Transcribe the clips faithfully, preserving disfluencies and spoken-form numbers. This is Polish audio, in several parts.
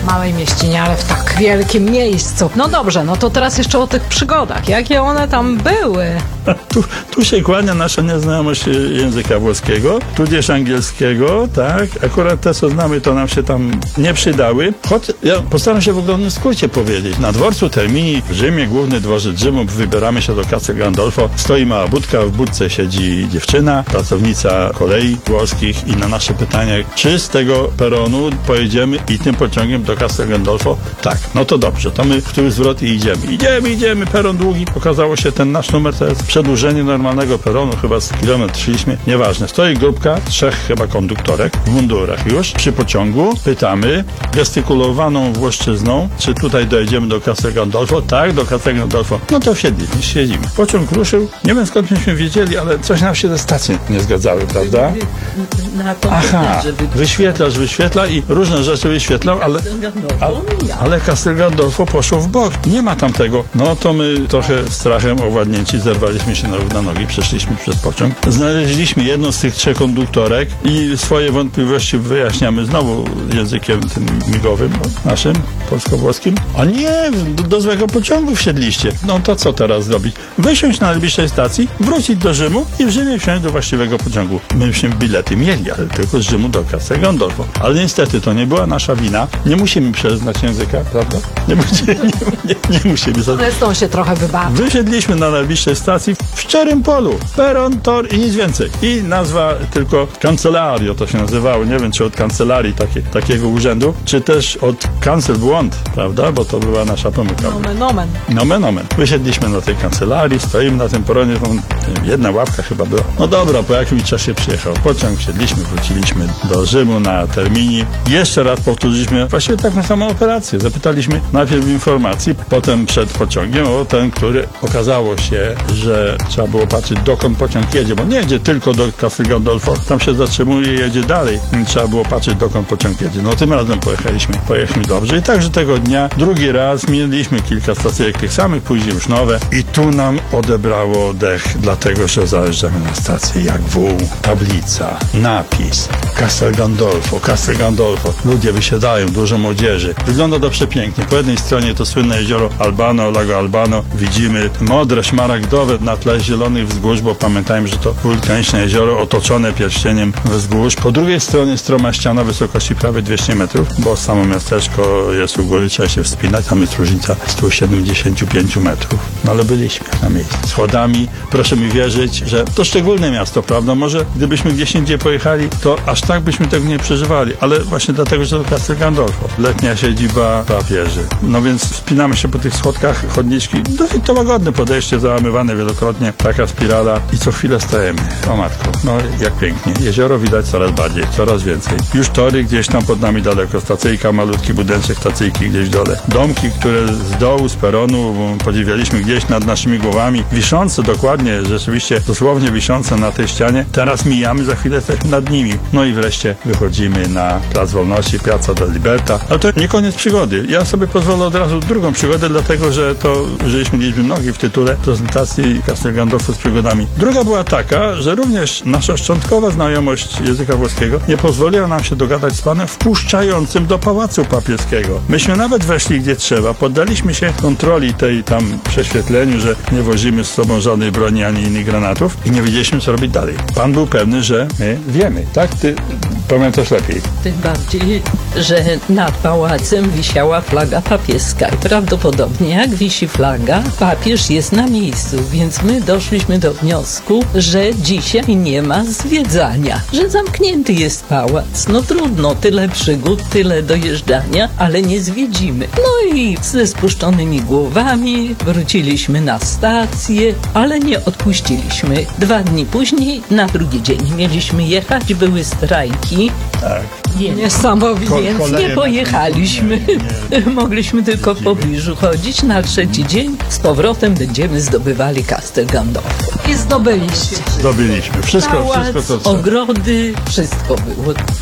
małej mieścinie, ale w tak wielkim miejscu. No dobrze, no to teraz jeszcze o tych przygodach. Jakie one tam były? Tu, tu się kłania nasza nieznajomość języka włoskiego, tudzież angielskiego, tak? Akurat te, co znamy, to nam się tam nie przydały. Choć ja postaram się w ogromnym skrócie powiedzieć. Na dworcu Termini w Rzymie, główny dworzec Rzymu, wybieramy się do Castel Gandolfo. Stoi mała budka, w budce siedzi dziewczyna, pracownica kolei włoskich i na nasze pytanie, czy z tego peronu pojedziemy i tym pociągiem do Castel Gandolfo? Tak. No to dobrze, to my w który zwrot i idziemy. Idziemy, idziemy, peron długi. Okazało się, ten nasz numer to jest przedłużenie normalnego peronu, chyba z kilometr szliśmy. Nieważne. Stoi grupka, trzech chyba konduktorek w mundurach już przy pociągu. Pytamy, gestykulowaną włoszczyzną, czy tutaj dojedziemy do Castel Gandolfo? Tak, do Castel Gandolfo. No to wsiedliśmy, siedzimy. Pociąg ruszył. Nie wiem, skąd myśmy wiedzieli, ale coś nam się te stacje nie zgadzały, prawda? Aha, wyświetlacz wyświetla i różne rzeczy wyświetlał, ale, ale, ale Castel Gandolfo poszło w bok. Nie ma tam tego. No to my trochę strachem owładnięci zerwaliśmy się na nogi, przeszliśmy przez pociąg. Znaleźliśmy jedną z tych trzech konduktorek i swoje wątpliwości wyjaśniamy znowu językiem tym migowym, naszym, polsko-włoskim. A nie, do, do złego pociągu wsiedliście. No to co teraz zrobić? Wysiąść na najbliższej stacji, wrócić do Rzymu i w Rzymie wsiąść do właściwego pociągu. Myśmy bilety mieli, ale tylko z Rzymu do Castel Gandolfo. Ale niestety to nie była nasza wina. Nie musimy przeznać języka, prawda? Nie, musimy, nie, nie, nie musimy. Zresztą się trochę wybawi. Wysiedliśmy na najbliższej stacji w szczerym polu. Peron, tor i nic więcej. I nazwa tylko Cancelario to się nazywało. Nie wiem, czy od kancelarii takie, takiego urzędu, czy też od cancel błąd, prawda? Bo to była nasza pomyłka. Nomen, nomen. Nomen, nomen. Wysiedliśmy na tej kancelarii, stoimy na tym peronie, jedna ławka chyba była. No dobra, po jakimś czasie przyjechał pociąg, siedliśmy, wróciliśmy do Rzymu na Termini. Jeszcze raz powtórzyliśmy właściwie taką samą operację. Zapytaliśmy najpierw informacji, potem przed pociągiem o ten, który okazało się, że trzeba było patrzeć, dokąd pociąg jedzie, bo nie jedzie tylko do Castel Gandolfo, tam się zatrzymuje i jedzie dalej. Trzeba było patrzeć, dokąd pociąg jedzie. No tym razem pojechaliśmy, pojechaliśmy dobrze. I także tego dnia, drugi raz, mieliśmy kilka stacyjek tych samych, później już nowe i tu nam odebrało dech, dlatego, że zajeżdżamy na stację jak wół, tablica, napis, Castel Gandolfo, Castel Gandolfo. Ludzie wysiadają, dużo młodzieży. Wygląda to przepięknie. Po jednej stronie to słynne jezioro Albano, Lago Albano. Widzimy modre, szmaragdowe na tle zielonych wzgórz, bo pamiętajmy, że to wulkaniczne jezioro otoczone pierścieniem wzgórz. Po drugiej stronie stroma ściana wysokości prawie dwieście metrów, bo samo miasteczko jest u góry, trzeba się wspinać, tam jest różnica sto siedemdziesiąt pięć metrów. No ale byliśmy na miejscu. Schodami, proszę mi wierzyć, że to szczególne miasto, prawda? Może gdybyśmy gdzieś indziej pojechali, to aż tak byśmy tego nie przeżywali, ale właśnie dlatego, że to Castel Gandolfo. Letnia siedziba papieży. No więc wspinamy się po tych schodkach, chodniczki, dosyć to łagodne podejście, załamywane wielokrotnie, taka spirala i co chwilę stajemy. O matko, no jak pięknie. Jezioro widać coraz bardziej, coraz więcej. Już tory gdzieś tam pod nami daleko, stacyjka, malutki budynczek, stacyjki gdzieś w dole. Domki, które z dołu, z peronu podziwialiśmy gdzieś nad naszymi głowami, wiszące dokładnie, rzeczywiście dosłownie wiszące na tej ścianie. Teraz mijamy, za chwilę jesteśmy nad nimi. No i wreszcie wychodzimy na Plac Wolności, Piazza del Liberta. Ale to nie koniec przygody. Ja sobie pozwolę od razu drugą przygodę, dlatego, że to, żeśmy liczby mnogi w tytule prezentacji Castel Gandolfo z przygodami. Druga była taka, że również nasza szczątkowa znajomość języka włoskiego nie pozwoliła nam się dogadać z panem wpuszczającym do Pałacu Papieskiego. Myśmy nawet weszli gdzie trzeba, poddaliśmy się kontroli tej tam prześwietleniu, że nie wozimy z sobą żadnej broni ani innych granatów i nie wiedzieliśmy, co robić dalej. Pan był pewny, że my wiemy, tak? Ty pamiętasz lepiej. Tym bardziej, że nad pałacem wisiała flaga papieska i prawdopodobnie jak wisi flaga, papież jest na miejscu, więc my doszliśmy do wniosku, że dzisiaj nie ma zwiedzania, że zamknięty jest pałac. No trudno, tyle przygód, tyle dojeżdżania, ale nie zwiedzimy. No i ze spuszczonymi głowami wróciliśmy na stację, ale nie odpuściliśmy. Dwa dni później, na drugi dzień mieliśmy jechać, były strajki. Tak. Niesamowite. Ko- Więc nie pojechaliśmy. Nie, nie. Mogliśmy tylko w pobliżu chodzić. Na trzeci dzień z powrotem będziemy zdobywali Castel Gandolfo. I zdobyliście. Zdobyliśmy. Wszystko, Pałac, wszystko to co. ogrody, wszystko było.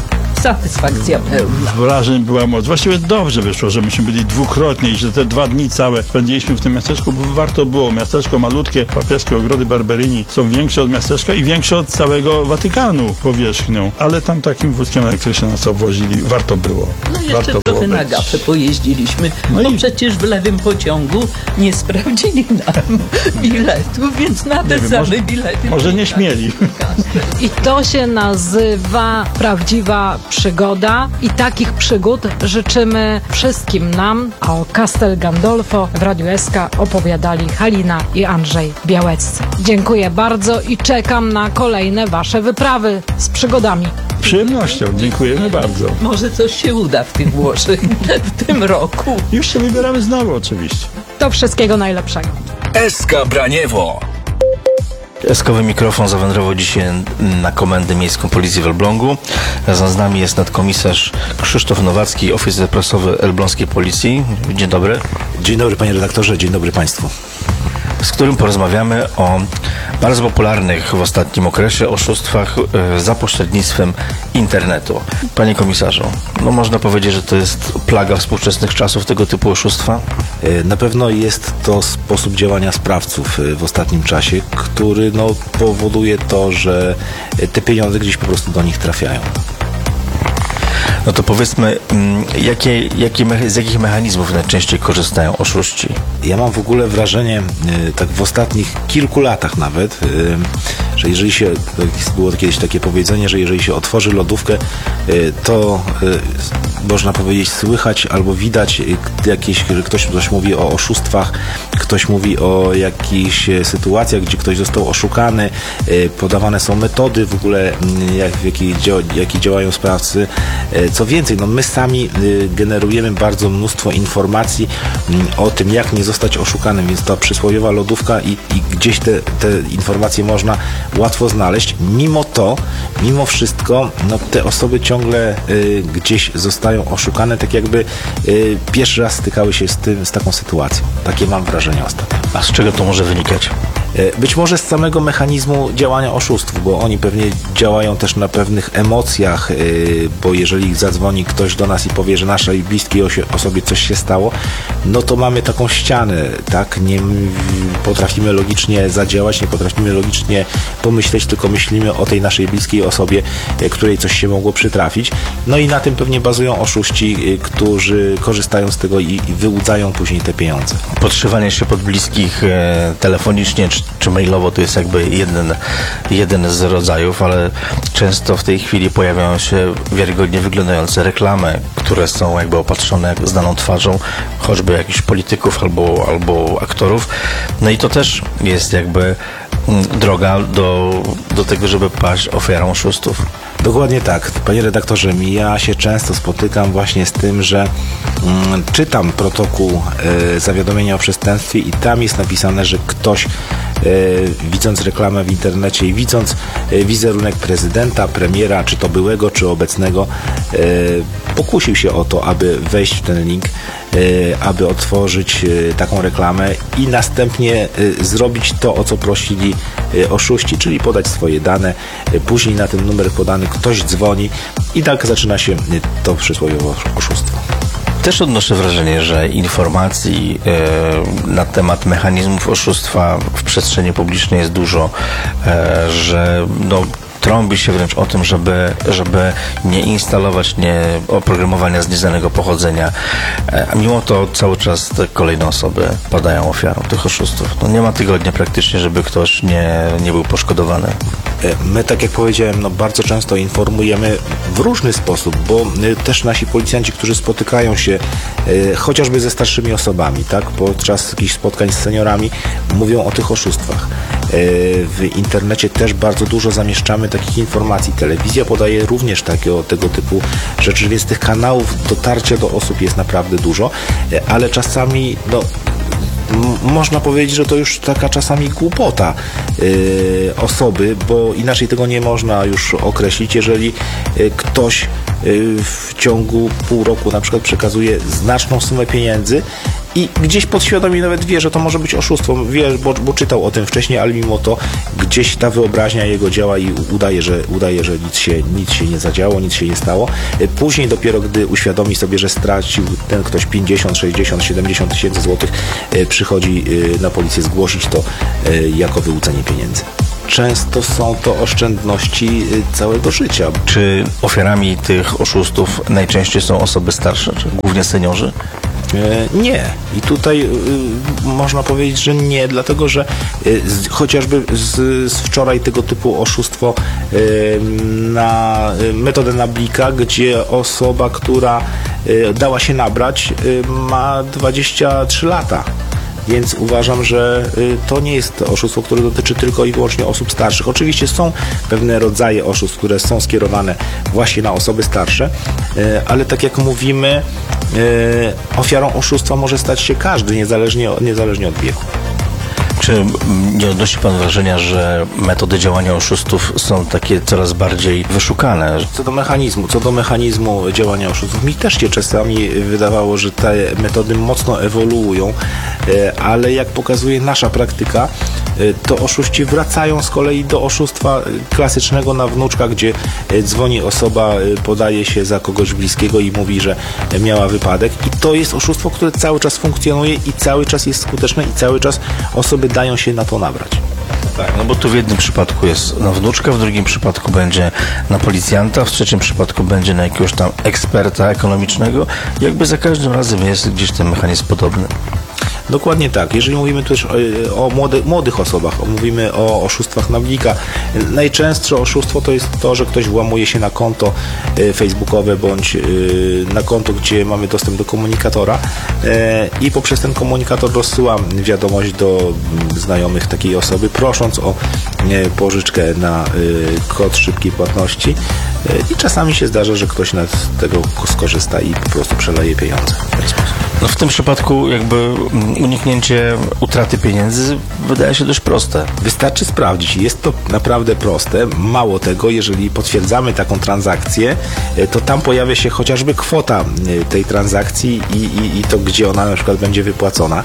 satysfakcja pełna. Wrażeń była moc. Właściwie dobrze wyszło, że myśmy byli dwukrotnie i że te dwa dni całe spędziliśmy w tym miasteczku, bo warto było. Miasteczko malutkie, papieskie ogrody Barberini są większe od miasteczka i większe od całego Watykanu powierzchnią. Ale tam takim wózkiem elektrycznym nas obwozili. Warto było. No jeszcze warto trochę było na być. gapę pojeździliśmy, No bo i- przecież w lewym pociągu nie sprawdzili nam biletów, więc na te wiem, same może- bilety... Może nie śmieli. I to się nazywa prawdziwa przygoda i takich przygód życzymy wszystkim nam, a o Castel Gandolfo w Radiu S K opowiadali Halina i Andrzej Białeccy. Dziękuję bardzo i czekam na kolejne wasze wyprawy z przygodami. Z przyjemnością. Dziękujemy bardzo. Może coś się uda w tych Włoszech w tym roku. Już się wybieramy znowu oczywiście. To wszystkiego najlepszego. S K Braniewo. Eskowy mikrofon zawędrował dzisiaj na Komendę Miejską Policji w Elblągu. Razem z nami jest nadkomisarz Krzysztof Nowacki, oficer prasowy Elbląskiej Policji. Dzień dobry. Dzień dobry panie redaktorze, dzień dobry państwu. Z którym porozmawiamy o bardzo popularnych w ostatnim okresie oszustwach e, za pośrednictwem internetu. Panie komisarzu, no można powiedzieć, że to jest plaga współczesnych czasów tego typu oszustwa? E, Na pewno jest to sposób działania sprawców e, w ostatnim czasie, który no, powoduje to, że e, te pieniądze gdzieś po prostu do nich trafiają. No to powiedzmy, mm, jakie, jakie, mecha- z jakich mechanizmów najczęściej korzystają oszuści? Ja mam w ogóle wrażenie, e, tak w ostatnich kilku latach nawet, e, że jeżeli się, było kiedyś takie powiedzenie, że jeżeli się otworzy lodówkę, e, to e, można powiedzieć słychać albo widać e, jakieś, że ktoś, ktoś mówi o oszustwach, ktoś mówi o jakichś e, sytuacjach, gdzie ktoś został oszukany, e, podawane są metody w ogóle, m, jak, w jakiej, dzia- jakie działają sprawcy. E, Co więcej, no my sami e, generujemy bardzo mnóstwo informacji m, o tym, jak nie zostać oszukanym, więc ta przysłowiowa lodówka i, i gdzieś te, te informacje można łatwo znaleźć. Mimo to, mimo wszystko, no te osoby ciągle y, gdzieś zostają oszukane, tak jakby y, pierwszy raz stykały się z tym, z taką sytuacją. Takie mam wrażenie ostatnio. A z czego to może wynikać? Y, Być może z samego mechanizmu działania oszustw, bo oni pewnie działają też na pewnych emocjach, y, bo jeżeli zadzwoni ktoś do nas i powie, że naszej bliskiej osie- osobie coś się stało, no to mamy taką ścianę, tak? Nie m- potrafimy logicznie zadziałać, nie potrafimy logicznie pomyśleć, tylko myślimy o tej naszej bliskiej osobie, e, której coś się mogło przytrafić. No i na tym pewnie bazują oszuści, e, którzy korzystają z tego i, i wyłudzają później te pieniądze. Podszywanie się pod bliskich e, telefonicznie czy, czy mailowo to jest jakby jeden, jeden z rodzajów, ale często w tej chwili pojawiają się wiarygodnie wyglądające reklamy, które są jakby opatrzone jak znaną twarzą, choćby jakichś polityków albo, albo aktorów. No i to też jest jakby mm, droga do, do tego, żeby paść ofiarą oszustów. Dokładnie tak. Panie redaktorze, ja się często spotykam właśnie z tym, że mm, czytam protokół e, zawiadomienia o przestępstwie i tam jest napisane, że ktoś e, widząc reklamę w internecie i widząc e, wizerunek prezydenta, premiera, czy to byłego, czy obecnego, e, pokusił się o to, aby wejść w ten link, e, aby otworzyć e, taką reklamę i następnie e, zrobić to, o co prosili e, oszuści, czyli podać swoje dane. E, później na ten numer podany ktoś dzwoni i tak zaczyna się to przysłowiowe oszustwo. Też odnoszę wrażenie, że informacji e, na temat mechanizmów oszustwa w przestrzeni publicznej jest dużo, e, że no, trąbi się wręcz o tym, żeby, żeby nie instalować nie, oprogramowania z nieznanego pochodzenia, e, a mimo to cały czas te kolejne osoby padają ofiarą tych oszustów. No, nie ma tygodnia praktycznie, żeby ktoś nie, nie był poszkodowany. My, tak jak powiedziałem, no bardzo często informujemy w różny sposób, bo y, też nasi policjanci, którzy spotykają się y, chociażby ze starszymi osobami, tak, podczas jakichś spotkań z seniorami, mówią o tych oszustwach. Y, w internecie też bardzo dużo zamieszczamy takich informacji. Telewizja podaje również takiego, tego typu rzeczy, więc tych kanałów dotarcia do osób jest naprawdę dużo, y, ale czasami, no, M- można powiedzieć, że to już taka czasami głupota yy, osoby, bo inaczej tego nie można już określić, jeżeli yy, ktoś yy, w ciągu pół roku na przykład przekazuje znaczną sumę pieniędzy i gdzieś podświadomie nawet wie, że to może być oszustwo, wie, bo, bo czytał o tym wcześniej, ale mimo to gdzieś ta wyobraźnia jego działa i udaje, że, udaje, że nic się, nic się nie zadziało, nic się nie stało. Później dopiero, gdy uświadomi sobie, że stracił ten ktoś pięćdziesiąt, sześćdziesiąt, siedemdziesiąt tysięcy złotych, przychodzi na policję zgłosić to jako wyłudzenie pieniędzy. Często są to oszczędności całego życia. Czy ofiarami tych oszustów najczęściej są osoby starsze, czy głównie seniorzy? Nie. I tutaj y, można powiedzieć, że nie, dlatego że y, z, chociażby z, z wczoraj tego typu oszustwo y, na y, metodę Nablika, gdzie osoba, która y, dała się nabrać, y, ma dwadzieścia trzy lata. Więc uważam, że to nie jest oszustwo, które dotyczy tylko i wyłącznie osób starszych. Oczywiście są pewne rodzaje oszustw, które są skierowane właśnie na osoby starsze, ale tak jak mówimy, ofiarą oszustwa może stać się każdy, niezależnie, niezależnie od wieku. Czy nie odnosi pan wrażenia, że metody działania oszustów są takie coraz bardziej wyszukane? Co do mechanizmu, co do mechanizmu działania oszustów, mi też się czasami wydawało, że te metody mocno ewoluują, ale jak pokazuje nasza praktyka, to oszuści wracają z kolei do oszustwa klasycznego na wnuczka, gdzie dzwoni osoba, podaje się za kogoś bliskiego i mówi, że miała wypadek, i to jest oszustwo, które cały czas funkcjonuje i cały czas jest skuteczne i cały czas osoby dają się na to nabrać. Tak, no bo tu w jednym przypadku jest na wnuczka, w drugim przypadku będzie na policjanta, w trzecim przypadku będzie na jakiegoś tam eksperta ekonomicznego. Jakby za każdym razem jest gdzieś ten mechanizm podobny. Dokładnie tak. Jeżeli mówimy też o, o młody, młodych osobach, o, mówimy o oszustwach Nablika, najczęstsze oszustwo to jest to, że ktoś włamuje się na konto y, facebookowe bądź y, na konto, gdzie mamy dostęp do komunikatora y, i poprzez ten komunikator rozsyła wiadomość do y, znajomych takiej osoby, prosząc o y, pożyczkę na y, kod szybkiej płatności y, i czasami się zdarza, że ktoś z tego skorzysta i po prostu przeleje pieniądze w ten sposób. No w tym przypadku jakby uniknięcie utraty pieniędzy wydaje się dość proste. Wystarczy sprawdzić. Jest to naprawdę proste. Mało tego, jeżeli potwierdzamy taką transakcję, to tam pojawia się chociażby kwota tej transakcji i, i, i to, gdzie ona na przykład będzie wypłacona.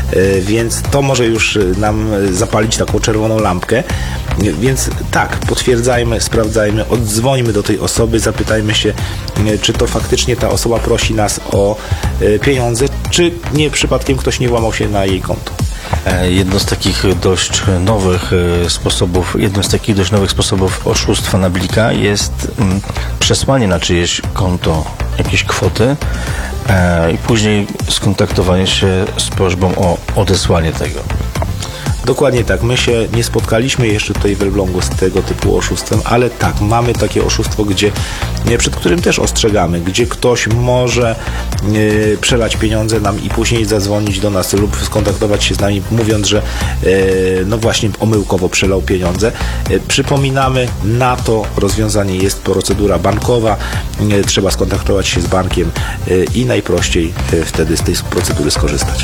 Więc to może już nam zapalić taką czerwoną lampkę. Więc tak, potwierdzajmy, sprawdzajmy, oddzwońmy do tej osoby, zapytajmy się, czy to faktycznie ta osoba prosi nas o pieniądze, czy nie przypadkiem ktoś nie włamał się na jej konto. Jedno z takich dość nowych sposobów, jednym z takich dość nowych sposobów oszustwa Nablika jest mm, przesłanie na czyjeś konto jakiejś kwoty e, i później skontaktowanie się z prośbą o odesłanie tego. Dokładnie tak. My się nie spotkaliśmy jeszcze tutaj w Elblągu z tego typu oszustwem, ale tak, mamy takie oszustwo, gdzie, przed którym też ostrzegamy, gdzie ktoś może yy, przelać pieniądze nam i później zadzwonić do nas lub skontaktować się z nami, mówiąc, że yy, no właśnie omyłkowo przelał pieniądze. Yy, przypominamy, na to rozwiązanie jest procedura bankowa, yy, trzeba skontaktować się z bankiem yy, i najprościej yy, wtedy z tej procedury skorzystać.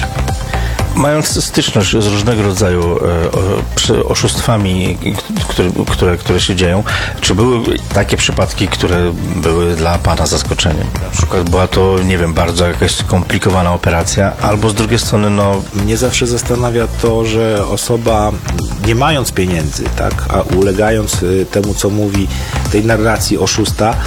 Mając styczność z różnego rodzaju e, oszustwami, które, które, które się dzieją, czy były takie przypadki, które były dla Pana zaskoczeniem? Na przykład była to, nie wiem, bardzo jakaś skomplikowana operacja, albo z drugiej strony, no... Mnie zawsze zastanawia to, że osoba, nie mając pieniędzy, tak, a ulegając temu, co mówi tej narracji oszusta,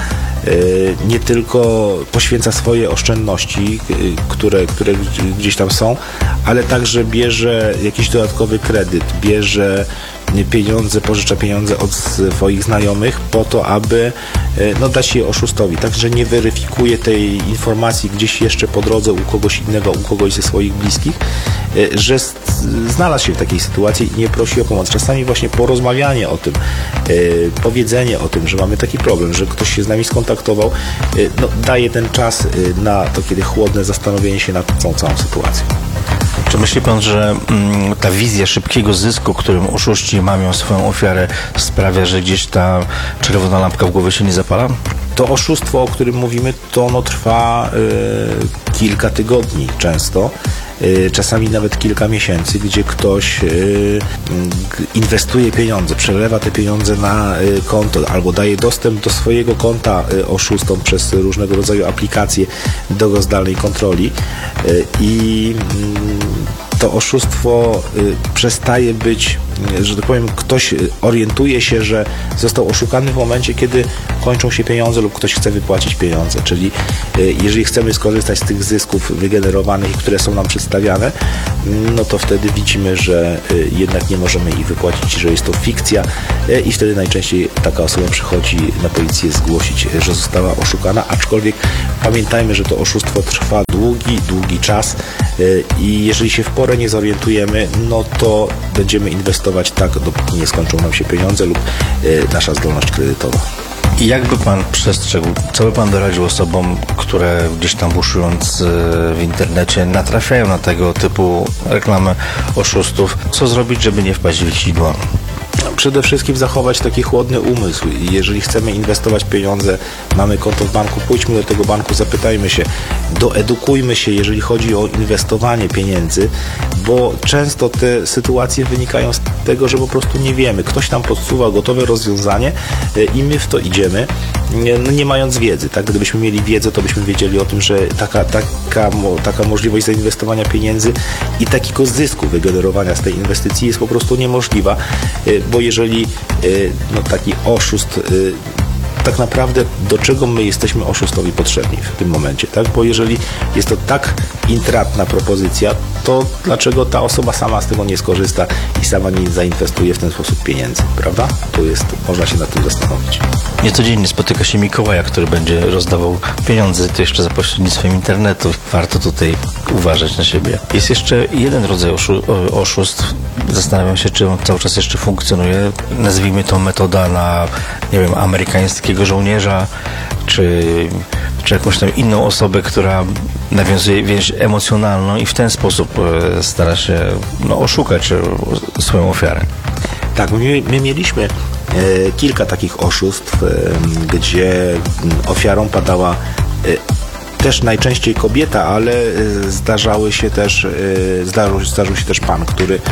nie tylko poświęca swoje oszczędności, które, które gdzieś tam są, ale także bierze jakiś dodatkowy kredyt, bierze pieniądze, pożycza pieniądze od swoich znajomych po to, aby no, dać je oszustowi. Także nie weryfikuje tej informacji gdzieś jeszcze po drodze u kogoś innego, u kogoś ze swoich bliskich, że znalazł się w takiej sytuacji i nie prosi o pomoc. Czasami właśnie porozmawianie o tym, powiedzenie o tym, że mamy taki problem, że ktoś się z nami skontaktował, no, daje ten czas na to, kiedy chłodne zastanowienie się nad tą całą sytuacją. Czy myśli Pan, że mm, ta wizja szybkiego zysku, którym oszuści mamią swoją ofiarę, sprawia, że gdzieś ta czerwona lampka w głowie się nie zapala? To oszustwo, o którym mówimy, to ono trwa y, kilka tygodni często. y, czasami nawet kilka miesięcy, gdzie ktoś y, inwestuje pieniądze, przelewa te pieniądze na y, konto albo daje dostęp do swojego konta y, oszustom przez różnego rodzaju aplikacje do rozdalnej kontroli y, i y, to oszustwo y, przestaje być, y, że tak powiem, ktoś orientuje się, że został oszukany w momencie, kiedy kończą się pieniądze lub ktoś chce wypłacić pieniądze, czyli y, jeżeli chcemy skorzystać z tych zysków wygenerowanych, które są nam przedstawiane, no to wtedy widzimy, że y, jednak nie możemy ich wypłacić, że jest to fikcja y, i wtedy najczęściej taka osoba przychodzi na policję zgłosić, y, że została oszukana, aczkolwiek pamiętajmy, że to oszustwo trwa długi, długi czas y, i jeżeli się w porę nie zorientujemy, no to będziemy inwestować tak, dopóki nie skończą nam się pieniądze lub y, nasza zdolność kredytowa. I jakby pan przestrzegł, co by pan doradził osobom, które gdzieś tam buszując w internecie natrafiają na tego typu reklamy oszustów? Co zrobić, żeby nie wpaść w ich sidła? Przede wszystkim zachować taki chłodny umysł. Jeżeli chcemy inwestować pieniądze, mamy konto w banku, pójdźmy do tego banku, zapytajmy się, doedukujmy się, jeżeli chodzi o inwestowanie pieniędzy, bo często te sytuacje wynikają z tego, że po prostu nie wiemy. Ktoś nam podsuwa gotowe rozwiązanie i my w to idziemy, no nie mając wiedzy. Tak? Gdybyśmy mieli wiedzę, to byśmy wiedzieli o tym, że taka, taka, taka możliwość zainwestowania pieniędzy i takiego zysku wygenerowania z tej inwestycji jest po prostu niemożliwa, bo jeżeli no, taki oszust, tak naprawdę do czego my jesteśmy oszustowi potrzebni w tym momencie, tak? Bo jeżeli jest to tak intratna propozycja, to dlaczego ta osoba sama z tego nie skorzysta i sama nie zainwestuje w ten sposób pieniędzy, prawda? To jest, można się nad tym zastanowić. Niecodziennie spotyka się Mikołaja, który będzie rozdawał pieniądze, to jeszcze za pośrednictwem internetu. Warto tutaj uważać na siebie. Jest jeszcze jeden rodzaj oszu- oszustw. Zastanawiam się, czy on cały czas jeszcze funkcjonuje. Nazwijmy to metoda na, nie wiem, amerykańskiego żołnierza, czy, czy jakąś tam inną osobę, która nawiązuje więź emocjonalną i w ten sposób e, stara się no, oszukać e, swoją ofiarę. Tak, my, my mieliśmy e, kilka takich oszustw, e, gdzie ofiarą padała e, też najczęściej kobieta, ale e, zdarzały się też, e, zdarzył, zdarzył się też pan, który e,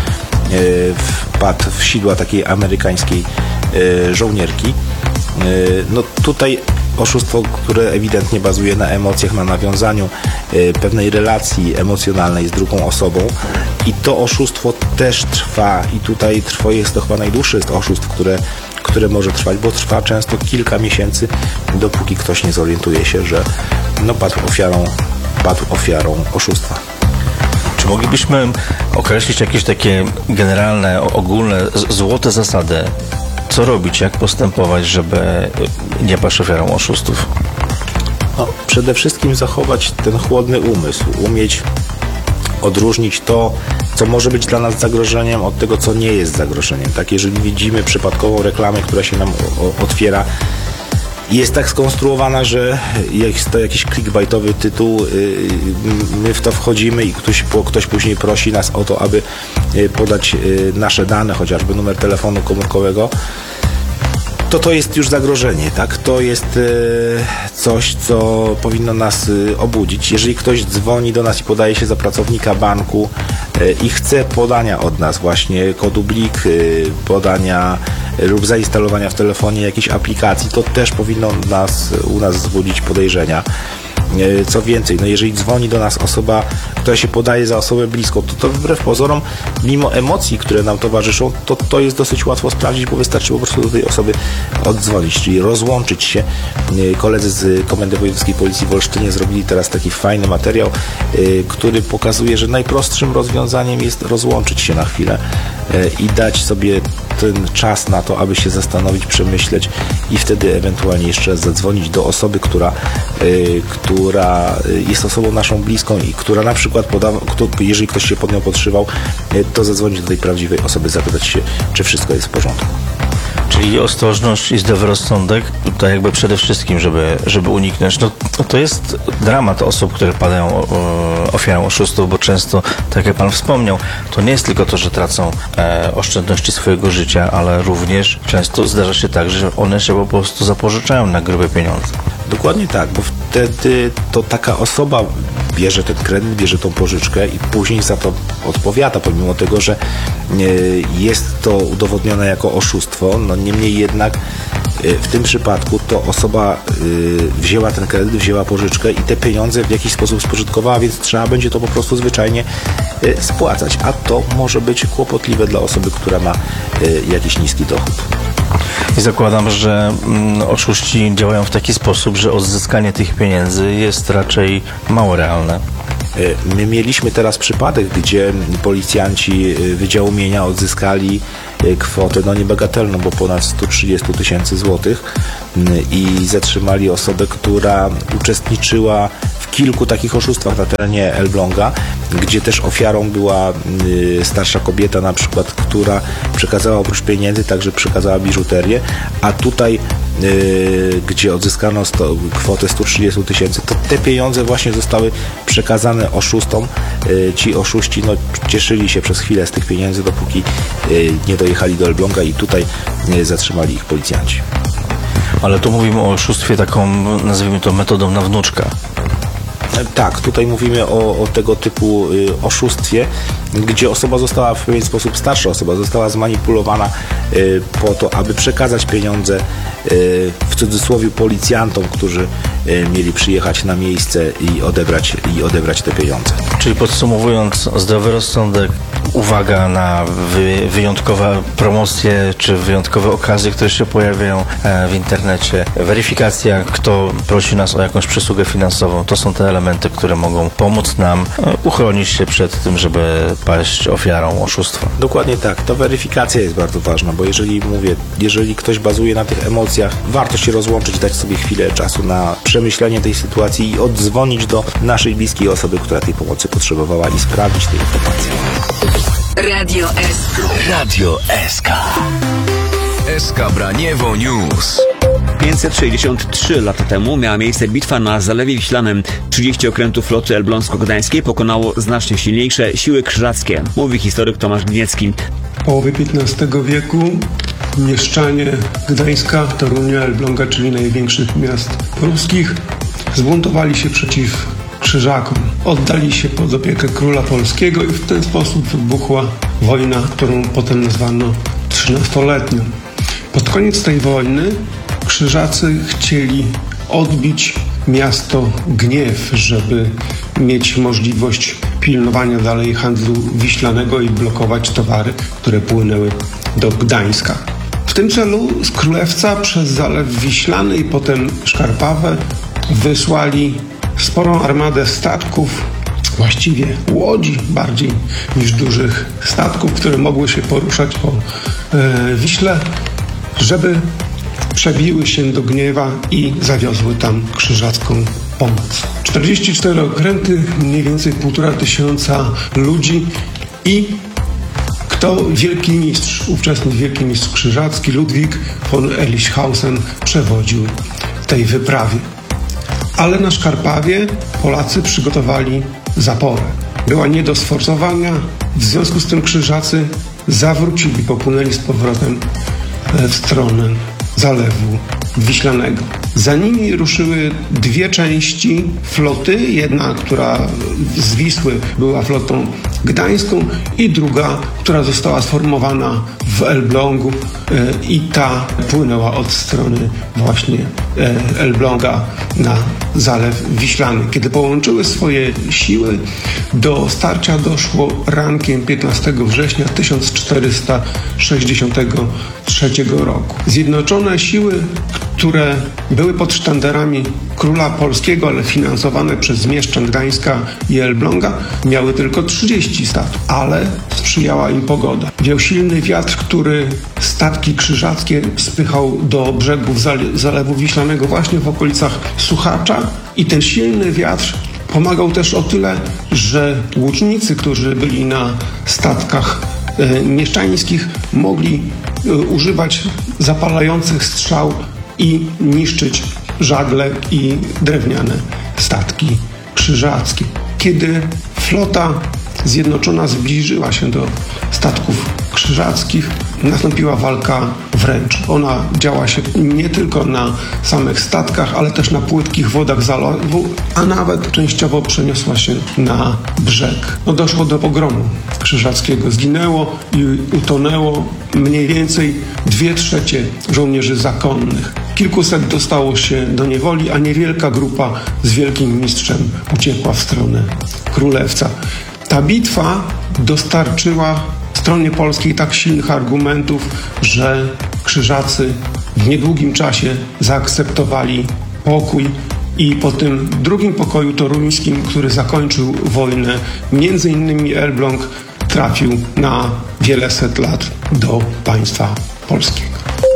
wpadł w sidła takiej amerykańskiej e, żołnierki. E, no tutaj oszustwo, które ewidentnie bazuje na emocjach, na nawiązaniu e, pewnej relacji emocjonalnej z drugą osobą i to oszustwo też trwa i tutaj trwa, jest to chyba najdłuższe jest oszustw, które, które może trwać, bo trwa często kilka miesięcy, dopóki ktoś nie zorientuje się, że no, padł ofiarą, padł ofiarą oszustwa. Czy moglibyśmy określić jakieś takie generalne, ogólne, z- złote zasady, co robić, jak postępować, żeby nie paść ofiarą oszustów? No, przede wszystkim zachować ten chłodny umysł, umieć odróżnić to, co może być dla nas zagrożeniem, od tego, co nie jest zagrożeniem. Tak, jeżeli widzimy przypadkową reklamę, która się nam o, otwiera, jest tak skonstruowana, że jest to jakiś clickbaitowy tytuł, my w to wchodzimy i ktoś, ktoś później prosi nas o to, aby podać nasze dane, chociażby numer telefonu komórkowego, to to jest już zagrożenie, tak? To jest coś, co powinno nas obudzić. Jeżeli ktoś dzwoni do nas i podaje się za pracownika banku i chce podania od nas właśnie kodu blik, podania lub zainstalowania w telefonie jakiejś aplikacji, to też powinno nas, u nas wzbudzić podejrzenia. Co więcej, no jeżeli dzwoni do nas osoba, która się podaje za osobę bliską, to to wbrew pozorom, mimo emocji, które nam towarzyszą, to to jest dosyć łatwo sprawdzić, bo wystarczy po prostu do tej osoby oddzwonić, czyli rozłączyć się. Koledzy z Komendy Wojewódzkiej Policji w Olsztynie zrobili teraz taki fajny materiał, który pokazuje, że najprostszym rozwiązaniem jest rozłączyć się na chwilę i dać sobie ten czas na to, aby się zastanowić, przemyśleć i wtedy ewentualnie jeszcze raz zadzwonić do osoby, która, y, która jest osobą naszą bliską i która na przykład podawa, kto, jeżeli ktoś się pod nią podszywał, y, to zadzwonić do tej prawdziwej osoby, zapytać się, czy wszystko jest w porządku. Czyli ostrożność i zdrowy rozsądek, tutaj jakby przede wszystkim, żeby, żeby uniknąć. No, to jest dramat osób, które padają o, ofiarą oszustów, bo często, tak jak pan wspomniał, to nie jest tylko to, że tracą e, oszczędności swojego życia, ale również często zdarza się tak, że one się po prostu zapożyczają na grube pieniądze. Dokładnie tak, bo wtedy to taka osoba bierze ten kredyt, bierze tą pożyczkę i później za to odpowiada, pomimo tego, że jest to udowodnione jako oszustwo. No niemniej jednak w tym przypadku to osoba wzięła ten kredyt, wzięła pożyczkę i te pieniądze w jakiś sposób spożytkowała, więc trzeba będzie to po prostu zwyczajnie spłacać, a to może być kłopotliwe dla osoby, która ma jakiś niski dochód. I zakładam, że mm, oszuści działają w taki sposób, że odzyskanie tych pieniędzy jest raczej mało realne. My mieliśmy teraz przypadek, gdzie policjanci Wydziału Mienia odzyskali kwotę no niebagatelną, bo ponad sto trzydzieści tysięcy złotych i zatrzymali osobę, która uczestniczyła w kilku takich oszustwach na terenie Elbląga, gdzie też ofiarą była starsza kobieta na przykład, która przekazała oprócz pieniędzy także przekazała biżuterię, a tutaj Yy, gdzie odzyskano sto, kwotę sto trzydzieści tysięcy, to te pieniądze właśnie zostały przekazane oszustom. Yy, ci oszuści no, cieszyli się przez chwilę z tych pieniędzy, dopóki yy, nie dojechali do Elbląga i tutaj yy, zatrzymali ich policjanci. Ale tu mówimy o oszustwie taką, nazwijmy to, metodą na wnuczka. Tak, tutaj mówimy o, o tego typu y, oszustwie, gdzie osoba została w pewien sposób, starsza osoba została zmanipulowana y, po to, aby przekazać pieniądze y, w cudzysłowie policjantom, którzy y, mieli przyjechać na miejsce i odebrać, i odebrać te pieniądze. Czyli podsumowując, zdrowy rozsądek, uwaga na wy, wyjątkowe promocje czy wyjątkowe okazje, które się pojawiają e, w internecie, weryfikacja, kto prosi nas o jakąś przysługę finansową, to są te elementy, które mogą pomóc nam e, uchronić się przed tym, żeby paść ofiarą oszustwa. Dokładnie tak. Ta weryfikacja jest bardzo ważna, bo jeżeli mówię, jeżeli ktoś bazuje na tych emocjach, warto się rozłączyć, dać sobie chwilę czasu na przemyślenie tej sytuacji i oddzwonić do naszej bliskiej osoby, która tej pomocy potrzebowała i sprawdzić te informacje. Radio S K. Radio S K. S K Braniewo News. pięćset sześćdziesiąt trzy lata temu miała miejsce bitwa na Zalewie Wiślanym. trzydzieści okrętów floty elbląsko-gdańskiej pokonało znacznie silniejsze siły krzyżackie, mówi historyk Tomasz Gniecki. W połowie piętnastego wieku mieszczanie Gdańska, Torunia, Elbląga, czyli największych miast pruskich, zbuntowali się przeciw Krzyżakom. Oddali się pod opiekę króla polskiego i w ten sposób wybuchła wojna, którą potem nazwano trzynastoletnią. Pod koniec tej wojny Krzyżacy chcieli odbić miasto Gniew, żeby mieć możliwość pilnowania dalej handlu wiślanego i blokować towary, które płynęły do Gdańska. W tym celu z Królewca przez Zalew Wiślany i potem Szkarpawę wysłali sporą armadę statków, właściwie łodzi bardziej niż dużych statków, które mogły się poruszać po e, Wiśle, żeby przebiły się do Gniewa i zawiozły tam krzyżacką pomoc. czterdzieści cztery okręty, mniej więcej półtora tysiąca ludzi i kto wielki mistrz, ówczesny wielki mistrz krzyżacki Ludwik von Elichhausen przewodził tej wyprawie. Ale na Szkarpawie Polacy przygotowali zaporę. Była nie do sforsowania, w związku z tym krzyżacy zawrócili, popłynęli z powrotem w stronę Zalewu Wiślanego. Za nimi ruszyły dwie części floty, jedna, która z Wisły była flotą gdańską i druga, która została sformowana w Elblągu i ta płynęła od strony właśnie Elbląga na Zalew Wiślany. Kiedy połączyły swoje siły, do starcia doszło rankiem piętnastego września tysiąc czterysta sześćdziesiątego trzeciego roku. Zjednoczone siły, które były pod sztandarami króla polskiego, ale finansowane przez mieszczan Gdańska i Elbląga, miały tylko trzydzieści statków, ale sprzyjała im pogoda. Wiał silny wiatr, który statki krzyżackie spychał do brzegów Zalewu Wiślanego właśnie w okolicach Suchacza i ten silny wiatr pomagał też o tyle, że łucznicy, którzy byli na statkach e, mieszczańskich, mogli e, używać zapalających strzał i niszczyć żagle i drewniane statki krzyżackie. Kiedy flota zjednoczona zbliżyła się do statków krzyżackich, nastąpiła walka wręcz. Ona działa się nie tylko na samych statkach, ale też na płytkich wodach zalewu, a nawet częściowo przeniosła się na brzeg. No, doszło do pogromu krzyżackiego. Zginęło i utonęło mniej więcej dwie trzecie żołnierzy zakonnych. Kilkuset dostało się do niewoli, a niewielka grupa z wielkim mistrzem uciekła w stronę Królewca. Ta bitwa dostarczyła stronie polskiej tak silnych argumentów, że Krzyżacy w niedługim czasie zaakceptowali pokój i po tym drugim pokoju toruńskim, który zakończył wojnę, między innymi Elbląg trafił na wiele set lat do państwa polskiego.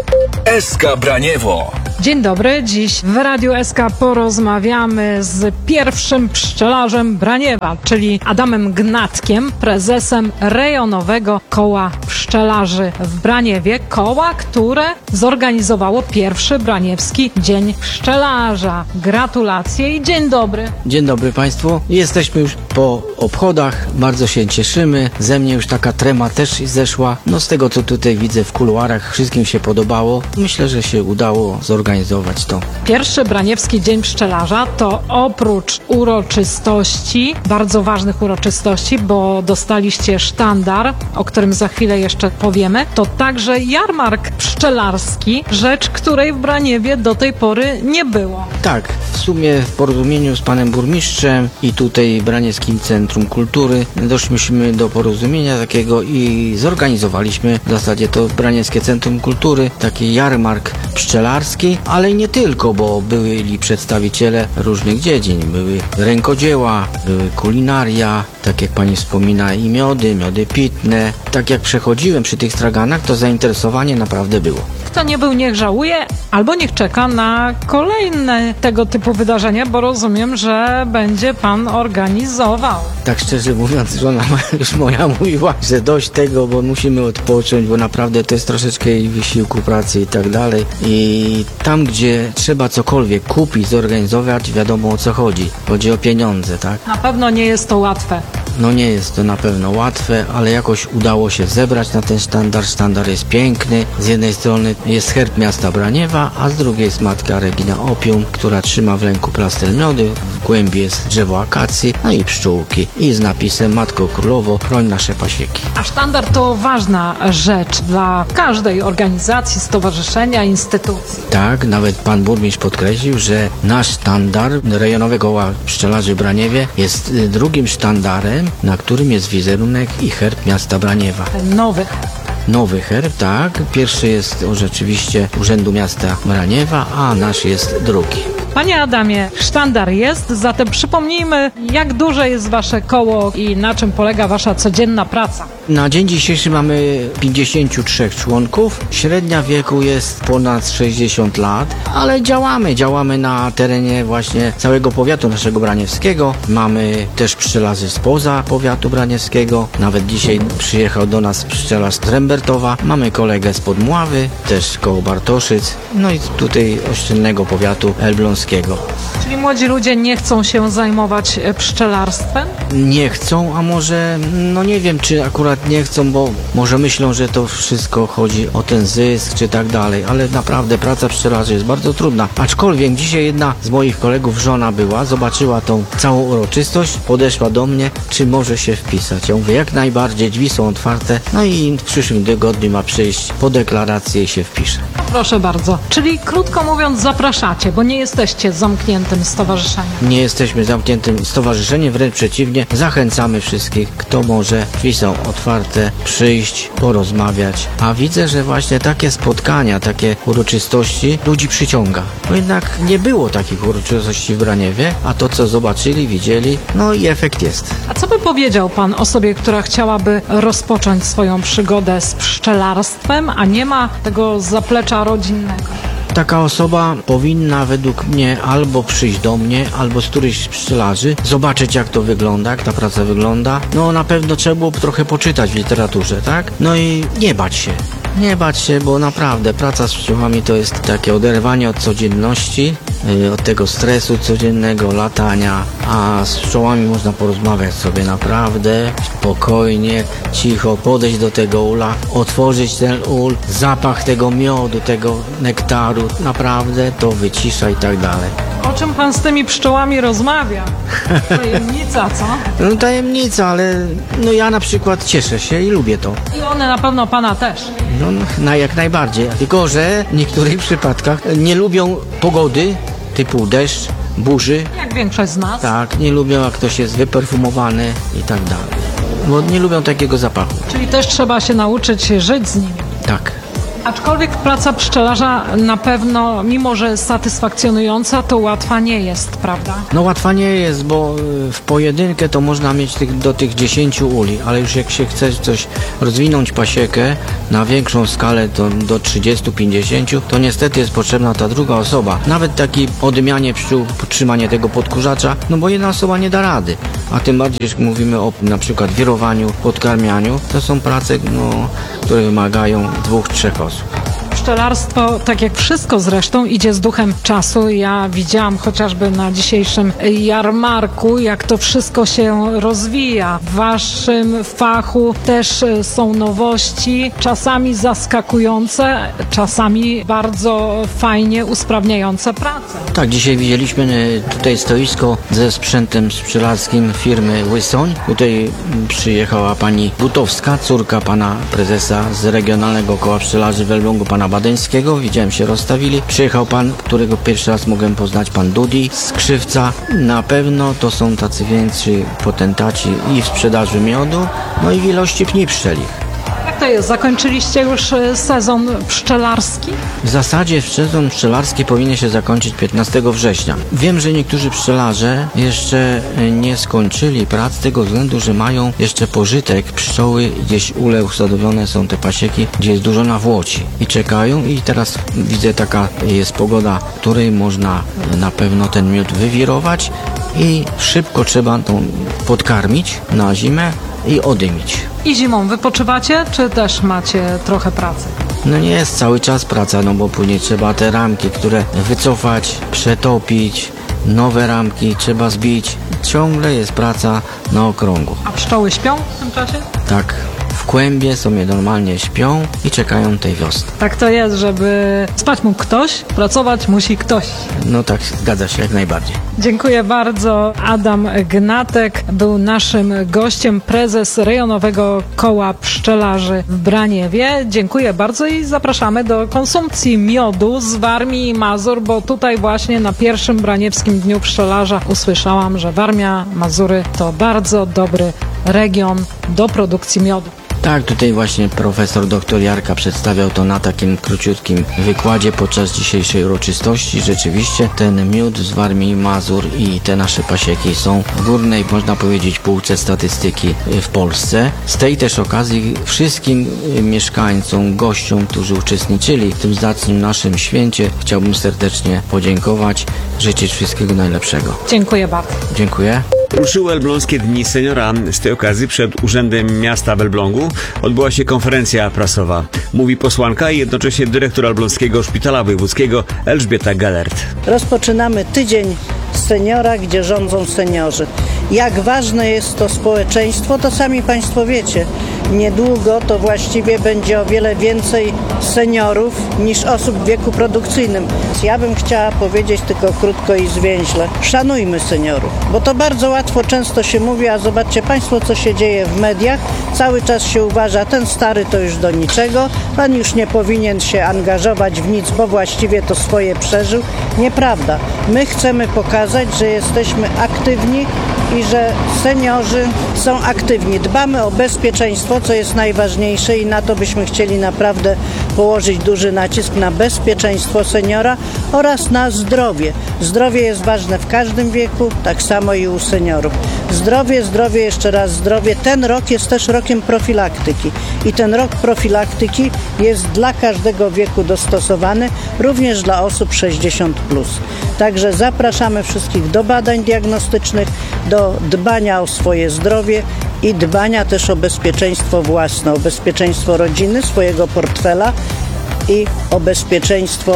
S K Braniewo. Dzień dobry, dziś w Radiu S K porozmawiamy z pierwszym pszczelarzem Braniewa, czyli Adamem Gnatkiem, prezesem rejonowego koła pszczelarzy w Braniewie. Koła, które zorganizowało pierwszy Braniewski Dzień Pszczelarza. Gratulacje i dzień dobry. Dzień dobry Państwu. Jesteśmy już po obchodach, bardzo się cieszymy. Ze mnie już taka trema też zeszła. No z tego, co tutaj widzę w kuluarach, wszystkim się podobało. Myślę, że się udało zorganizować to. Pierwszy Braniewski Dzień Pszczelarza to oprócz uroczystości, bardzo ważnych uroczystości, bo dostaliście sztandar, o którym za chwilę jeszcze powiemy, to także jarmark pszczelarski, rzecz, której w Braniewie do tej pory nie było. Tak, w sumie w porozumieniu z panem burmistrzem i tutaj Braniewskim Centrum Kultury doszliśmy do porozumienia takiego i zorganizowaliśmy w zasadzie to Braniewskie Centrum Kultury, taki jarmark pszczelarski, ale nie tylko, bo byli przedstawiciele różnych dziedzin. Były rękodzieła, były kulinaria, tak jak pani wspomina, i miody, miody pitne. Tak jak przechodziłem przy tych straganach, to zainteresowanie naprawdę było. Kto nie był, niech żałuje, albo niech czeka na kolejne tego typu wydarzenia, bo rozumiem, że będzie pan organizował. Tak szczerze mówiąc, żona już moja mówiła, że dość tego, bo musimy odpocząć, bo naprawdę to jest troszeczkę wysiłku pracy i tak dalej. I tam, gdzie trzeba cokolwiek kupić, zorganizować, wiadomo o co chodzi. Chodzi o pieniądze, tak? Na pewno nie jest to łatwe. No nie jest to na pewno łatwe, ale jakoś udało się zebrać na ten sztandar. Sztandar jest piękny. Z jednej strony jest herb miasta Braniewa, a z drugiej jest matka Regina Opium, która trzyma w ręku plastel miody. W głębi jest drzewo akacji, no i pszczółki. I z napisem Matko Królowo, chroń nasze pasieki. A sztandar to ważna rzecz dla każdej organizacji, stowarzyszenia, instytucji. Tak, nawet pan burmistrz podkreślił, że nasz sztandar rejonowego koła pszczelarzy w Braniewie jest drugim sztandarem, na którym jest wizerunek i herb miasta Braniewa. Ten nowy. Nowy herb, tak. Pierwszy jest o, rzeczywiście Urzędu Miasta Braniewa, a nasz jest drugi. Panie Adamie, sztandar jest, zatem przypomnijmy, jak duże jest wasze koło i na czym polega wasza codzienna praca. Na dzień dzisiejszy mamy pięćdziesięciu trzech członków. Średnia wieku jest ponad sześćdziesiąt lat, ale działamy. Działamy na terenie właśnie całego powiatu naszego braniewskiego. Mamy też pszczelarzy spoza powiatu braniewskiego. Nawet dzisiaj przyjechał do nas pszczelarz z Trembertowa. Mamy kolegę z Podmławy, też koło Bartoszyc. No i tutaj ościennego powiatu elbląskiego. Czyli młodzi ludzie nie chcą się zajmować pszczelarstwem? Nie chcą, a może, no nie wiem, czy akurat nie chcą, bo może myślą, że to wszystko chodzi o ten zysk, czy tak dalej, ale naprawdę praca pszczelarzy jest bardzo trudna. Aczkolwiek dzisiaj jedna z moich kolegów, żona była, zobaczyła tą całą uroczystość, podeszła do mnie, czy może się wpisać. Ja mówię, jak najbardziej, drzwi są otwarte, no i w przyszłym tygodniu ma przyjść po deklarację i się wpisze. Proszę bardzo. Czyli krótko mówiąc zapraszacie, bo nie jesteście zamkniętym stowarzyszeniem. Nie jesteśmy zamkniętym stowarzyszeniem, wręcz przeciwnie, zachęcamy wszystkich, kto może, drzwi są otwarte, przyjść, porozmawiać. A widzę, że właśnie takie spotkania, takie uroczystości ludzi przyciąga. Bo jednak nie było takich uroczystości w Braniewie, a to co zobaczyli, widzieli, no i efekt jest. A co by powiedział pan osobie, która chciałaby rozpocząć swoją przygodę z pszczelarstwem, a nie ma tego zaplecza rodzinnego? Taka osoba powinna według mnie albo przyjść do mnie, albo z którychś z pszczelarzy, zobaczyć jak to wygląda, jak ta praca wygląda. No na pewno trzeba było trochę poczytać w literaturze, tak? No i nie bać się. Nie bać się, bo naprawdę praca z pszczołami to jest takie oderwanie od codzienności y, od tego stresu codziennego, latania, a z pszczołami można porozmawiać sobie naprawdę spokojnie, cicho, podejść do tego ula, otworzyć ten ul, zapach tego miodu, tego nektaru, naprawdę to wycisza i tak dalej. O czym pan z tymi pszczołami rozmawia? Tajemnica, co? No tajemnica, ale no ja na przykład cieszę się i lubię to. I one na pewno pana też. No, na jak najbardziej. Tylko że w niektórych przypadkach nie lubią pogody typu deszcz, burzy. Jak większość z nas. Tak, nie lubią jak ktoś jest wyperfumowany i tak dalej. Bo nie lubią takiego zapachu. Czyli też trzeba się nauczyć żyć z nimi. Tak. Aczkolwiek praca pszczelarza na pewno, mimo że satysfakcjonująca, to łatwa nie jest, prawda? No łatwa nie jest, bo y, w pojedynkę to można mieć tych, do tych dziesięciu uli, ale już jak się chce coś rozwinąć pasiekę na większą skalę, to do trzydziestu pięćdziesięciu, to niestety jest potrzebna ta druga osoba. Nawet taki odmianie pszczół, podtrzymanie tego podkurzacza, no bo jedna osoba nie da rady. A tym bardziej, jak mówimy o na przykład wirowaniu, podkarmianiu, to są prace, no, które wymagają dwóch, trzech osób. Pszczelarstwo, tak jak wszystko zresztą, idzie z duchem czasu. Ja widziałam chociażby na dzisiejszym jarmarku, jak to wszystko się rozwija. W waszym fachu też są nowości, czasami zaskakujące, czasami bardzo fajnie usprawniające pracę. Tak, dzisiaj widzieliśmy tutaj stoisko ze sprzętem pszczelarskim firmy Łysoń. Tutaj przyjechała pani Butowska, córka pana prezesa z Regionalnego Koła Pszczelarzy w Elblągu, pana Badeńskiego. Widziałem, się rozstawili. Przyjechał pan, którego pierwszy raz mogłem poznać, pan Dudi z Krzywca. Na pewno to są tacy więksi potentaci i w sprzedaży miodu, no i w ilości pni pszczelich. Jak to jest? Zakończyliście już sezon pszczelarski? W zasadzie sezon pszczelarski powinien się zakończyć piętnastego września. Wiem, że niektórzy pszczelarze jeszcze nie skończyli prac z tego względu, że mają jeszcze pożytek. Pszczoły, gdzieś ule usadowione są te pasieki, gdzie jest dużo nawłoci i czekają i teraz widzę, taka jest pogoda, w której można na pewno ten miód wywirować i szybko trzeba tą podkarmić na zimę i odymić. I zimą wypoczywacie, czy też macie trochę pracy? No nie jest cały czas praca, no bo później trzeba te ramki, które wycofać, przetopić, nowe ramki trzeba zbić. Ciągle jest praca na okrągło. A pszczoły śpią w tym czasie? Tak. W kłębie sobie normalnie śpią i czekają tej wiosny. Tak to jest, żeby spać mógł ktoś, pracować musi ktoś. No tak, zgadza się, jak najbardziej. Dziękuję bardzo. Adam Gnatek był naszym gościem, prezes Rejonowego Koła Pszczelarzy w Braniewie. Dziękuję bardzo i zapraszamy do konsumpcji miodu z Warmii i Mazur, bo tutaj właśnie na pierwszym Braniewskim Dniu Pszczelarza usłyszałam, że Warmia, Mazury to bardzo dobry region do produkcji miodu. Tak, tutaj właśnie profesor doktor Jarka przedstawiał to na takim króciutkim wykładzie podczas dzisiejszej uroczystości. Rzeczywiście ten miód z Warmii i Mazur i te nasze pasieki są w górnej, można powiedzieć, półce statystyki w Polsce. Z tej też okazji wszystkim mieszkańcom, gościom, którzy uczestniczyli w tym zacnym naszym święcie, chciałbym serdecznie podziękować, życzyć wszystkiego najlepszego. Dziękuję bardzo. Dziękuję. Ruszyły Elbląskie Dni Seniora. Z tej okazji przed Urzędem Miasta w Elblągu odbyła się konferencja prasowa. Mówi posłanka i jednocześnie dyrektor Elbląskiego Szpitala Wojewódzkiego Elżbieta Gelert. Rozpoczynamy tydzień seniora, gdzie rządzą seniorzy. Jak ważne jest to społeczeństwo, to sami Państwo wiecie. Niedługo to właściwie będzie o wiele więcej seniorów niż osób w wieku produkcyjnym. Ja bym chciała powiedzieć tylko krótko i zwięźle. Szanujmy seniorów, bo to bardzo łatwo często się mówi, a zobaczcie Państwo, co się dzieje w mediach. Cały czas się uważa, ten stary to już do niczego, pan już nie powinien się angażować w nic, bo właściwie to swoje przeżył. Nieprawda. My chcemy pokazać, że jesteśmy aktywni i że seniorzy są aktywni. Dbamy o bezpieczeństwo, co jest najważniejsze i na to byśmy chcieli naprawdę położyć duży nacisk na bezpieczeństwo seniora oraz na zdrowie. Zdrowie jest ważne w każdym wieku, tak samo i u seniorów. Zdrowie, zdrowie, jeszcze raz zdrowie. Ten rok jest też rokiem profilaktyki i ten rok profilaktyki jest dla każdego wieku dostosowany, również dla osób sześćdziesiąt plus. Także zapraszamy wszystkich do badań diagnostycznych, do dbania o swoje zdrowie i dbania też o bezpieczeństwo własne, o bezpieczeństwo rodziny, swojego portfela i o bezpieczeństwo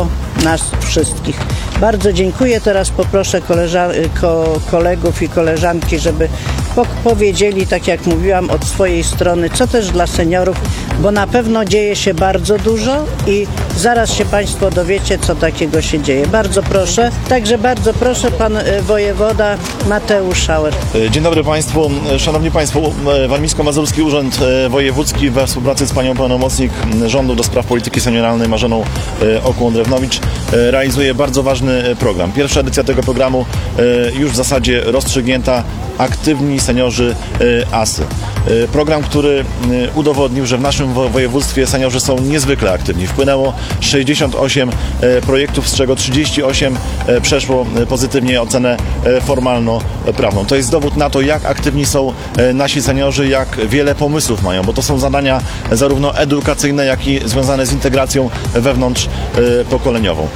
nas wszystkich. Bardzo dziękuję. Teraz poproszę koleżan- ko- kolegów i koleżanki, żeby po- powiedzieli, tak jak mówiłam, od swojej strony, co też dla seniorów, bo na pewno dzieje się bardzo dużo i zaraz się Państwo dowiecie, co takiego się dzieje. Bardzo proszę. Także bardzo proszę, pan e, wojewoda Mateusz Schauer. Dzień dobry Państwu. Szanowni Państwo, Warmińsko-Mazurski Urząd Wojewódzki we współpracy z panią pełnomocnik rządu do spraw polityki senioralnej Marzeną Okłą-Drewnowicz realizuje bardzo ważny program. Pierwsza edycja tego programu już w zasadzie rozstrzygnięta. Aktywni seniorzy ASY. Program, który udowodnił, że w naszym województwie seniorzy są niezwykle aktywni. Wpłynęło sześćdziesiąt osiem projektów, z czego trzydzieści osiem przeszło pozytywnie ocenę formalno-prawną. To jest dowód na to, jak aktywni są nasi seniorzy, jak wiele pomysłów mają, bo to są zadania zarówno edukacyjne, jak i związane z integracją wewnątrzpokoleniową.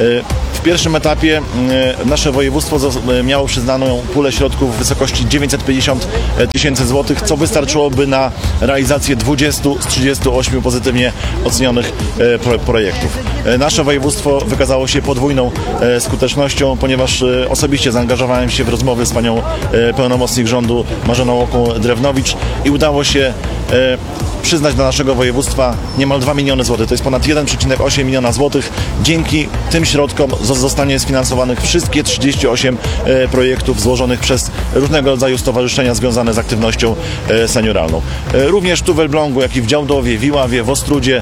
W pierwszym etapie nasze województwo miało przyznaną pulę środków w wysokości dziewięćset pięćdziesiąt tysięcy złotych, co wystarczyłoby na realizację dwudziestu z trzydziestu ośmiu pozytywnie ocenionych projektów. Nasze województwo wykazało się podwójną skutecznością, ponieważ osobiście zaangażowałem się w rozmowy z panią pełnomocnik rządu Marzeną Okłą-Drewnowicz i udało się przyznać dla naszego województwa niemal dwa miliony złotych. To jest ponad jeden przecinek osiem miliona złotych. Dzięki tym środkom zostanie sfinansowanych wszystkie trzydzieści osiem projektów złożonych przez różnego rodzaju stowarzyszenia związane z aktywnością senioralną. Również tu w Elblągu, jak i w Działdowie, w Iławie, w Ostródzie,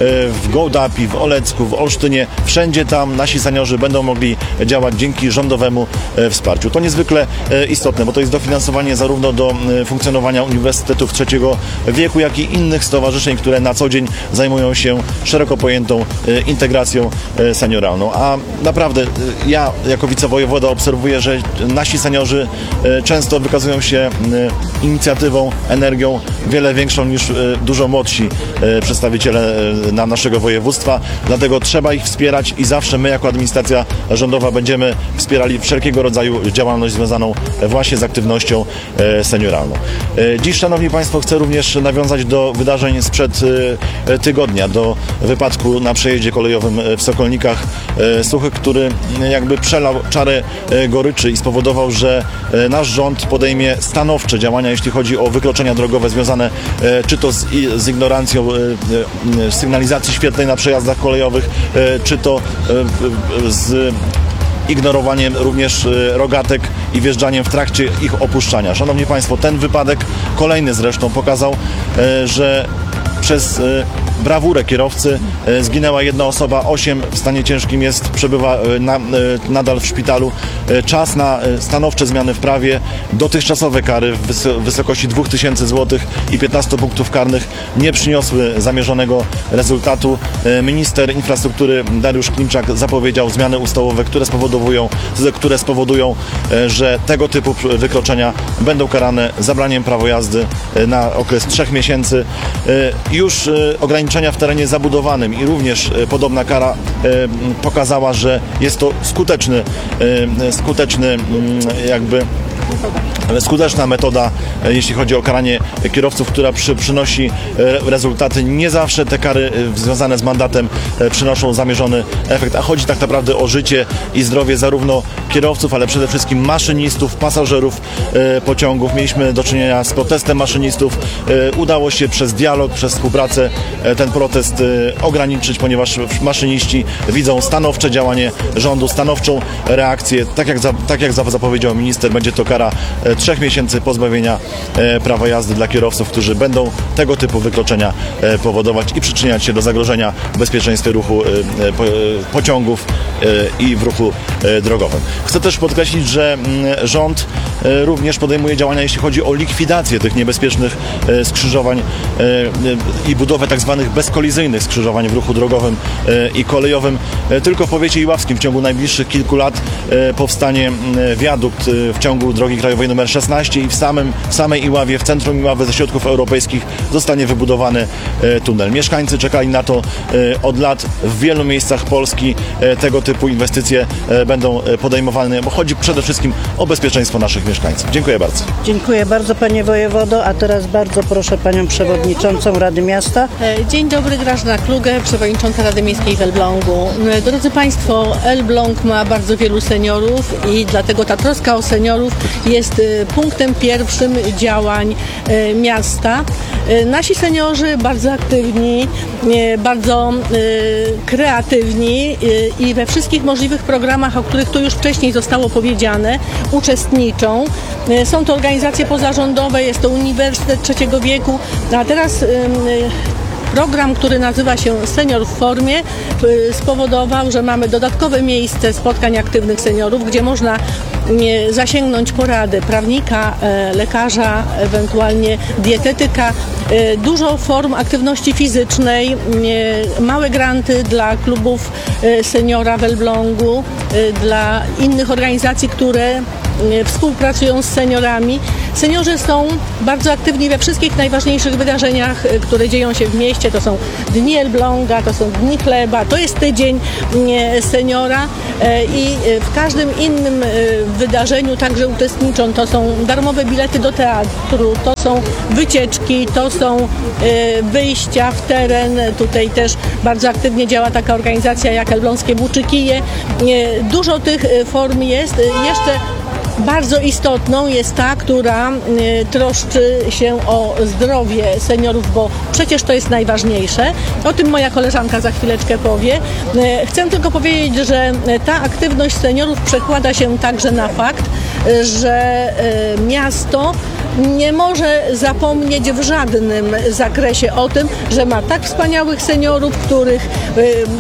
w Gołdapi, w Olecku, w Olsztynie. Wszędzie tam nasi seniorzy będą mogli działać dzięki rządowemu wsparciu. To niezwykle istotne, bo to jest dofinansowanie zarówno do funkcjonowania uniwersytetów trzeciego wieku, jak i innych stowarzyszeń, które na co dzień zajmują się szeroko pojętą integracją senioralną. A naprawdę ja jako wicewojewoda obserwuję, że nasi seniorzy często wykazują się inicjatywą, energią wiele większą niż dużo młodsi przedstawiciele na naszego województwa. Dlatego trzeba ich wspierać i zawsze my jako administracja rządowa będziemy wspierali wszelkiego rodzaju działalność związaną właśnie z aktywnością senioralną. Dziś, szanowni państwo, chcę również nawiązać do wydarzeń sprzed tygodnia, do wypadku na przejeździe kolejowym w Sokolnikach. Suchy, który jakby przelał czarę goryczy i spowodował, że nasz rząd podejmie stanowcze działania, jeśli chodzi o wykroczenia drogowe związane czy to z, z ignorancją sygnalizacji świetlnej na przejazdach kolejowych, czy to z ignorowaniem również rogatek i wjeżdżaniem w trakcie ich opuszczania. Szanowni Państwo, ten wypadek, kolejny zresztą, pokazał, że przez brawurę kierowcy zginęła jedna osoba, osiem w stanie ciężkim jest, przebywa na, nadal w szpitalu. Czas na stanowcze zmiany w prawie, dotychczasowe kary w wysokości dwóch tysięcy złotych i piętnastu punktów karnych nie przyniosły zamierzonego rezultatu. Minister infrastruktury Dariusz Klimczak zapowiedział zmiany ustawowe, które spowodują, które spowodują, że tego typu wykroczenia będą karane zabraniem prawa jazdy na okres trzech miesięcy. Już ograniczenia w terenie zabudowanym i również podobna kara pokazała, że jest to skuteczny, skuteczny jakby skuteczna metoda, jeśli chodzi o karanie kierowców, która przy, przynosi rezultaty. Nie zawsze te kary związane z mandatem przynoszą zamierzony efekt, a chodzi tak naprawdę o życie i zdrowie zarówno kierowców, ale przede wszystkim maszynistów, pasażerów pociągów. Mieliśmy do czynienia z protestem maszynistów. Udało się przez dialog, przez współpracę ten protest ograniczyć, ponieważ maszyniści widzą stanowcze działanie rządu, stanowczą reakcję. Tak jak, za, tak jak zapowiedział minister, będzie to kara trzech miesięcy pozbawienia prawa jazdy dla kierowców, którzy będą tego typu wykroczenia powodować i przyczyniać się do zagrożenia bezpieczeństwa ruchu pociągów i w ruchu drogowym. Chcę też podkreślić, że rząd również podejmuje działania, jeśli chodzi o likwidację tych niebezpiecznych skrzyżowań i budowę tak zwanych bezkolizyjnych skrzyżowań w ruchu drogowym i kolejowym. Tylko w powiecie iławskim w ciągu najbliższych kilku lat powstanie wiadukt w ciągu drogi drogi krajowej numer szesnaście i w, samym, w samej Iławie, w centrum Iławy ze środków europejskich zostanie wybudowany tunel. Mieszkańcy czekali na to od lat. W wielu miejscach Polski tego typu inwestycje będą podejmowane, bo chodzi przede wszystkim o bezpieczeństwo naszych mieszkańców. Dziękuję bardzo. Dziękuję bardzo panie wojewodo, a teraz bardzo proszę panią przewodniczącą Rady Miasta. Dzień dobry, Grażyna Kluge, przewodnicząca Rady Miejskiej w Elblągu. Drodzy Państwo, Elbląg ma bardzo wielu seniorów i dlatego ta troska o seniorów jest punktem pierwszym działań miasta. Nasi seniorzy bardzo aktywni, bardzo kreatywni i we wszystkich możliwych programach, o których tu już wcześniej zostało powiedziane, uczestniczą. Są to organizacje pozarządowe, jest to Uniwersytet Trzeciego Wieku, a teraz program, który nazywa się Senior w formie, spowodował, że mamy dodatkowe miejsce spotkań aktywnych seniorów, gdzie można zasięgnąć porady prawnika, lekarza, ewentualnie dietetyka, dużo form aktywności fizycznej, małe granty dla klubów seniora w Elblągu, dla innych organizacji, które współpracują z seniorami. Seniorzy są bardzo aktywni we wszystkich najważniejszych wydarzeniach, które dzieją się w mieście. To są Dni Elbląga, to są Dni Chleba, to jest Tydzień Seniora i w każdym innym wydarzeniu także uczestniczą. To są darmowe bilety do teatru, to są wycieczki, to są wyjścia w teren. Tutaj też bardzo aktywnie działa taka organizacja jak Elbląskie Włóczykije. Dużo tych form jest. Jeszcze bardzo istotną jest ta, która y, troszczy się o zdrowie seniorów, bo przecież to jest najważniejsze. O tym moja koleżanka za chwileczkę powie. Y, chcę tylko powiedzieć, że ta aktywność seniorów przekłada się także na fakt, y, że y, miasto nie może zapomnieć w żadnym zakresie o tym, że ma tak wspaniałych seniorów, których, y,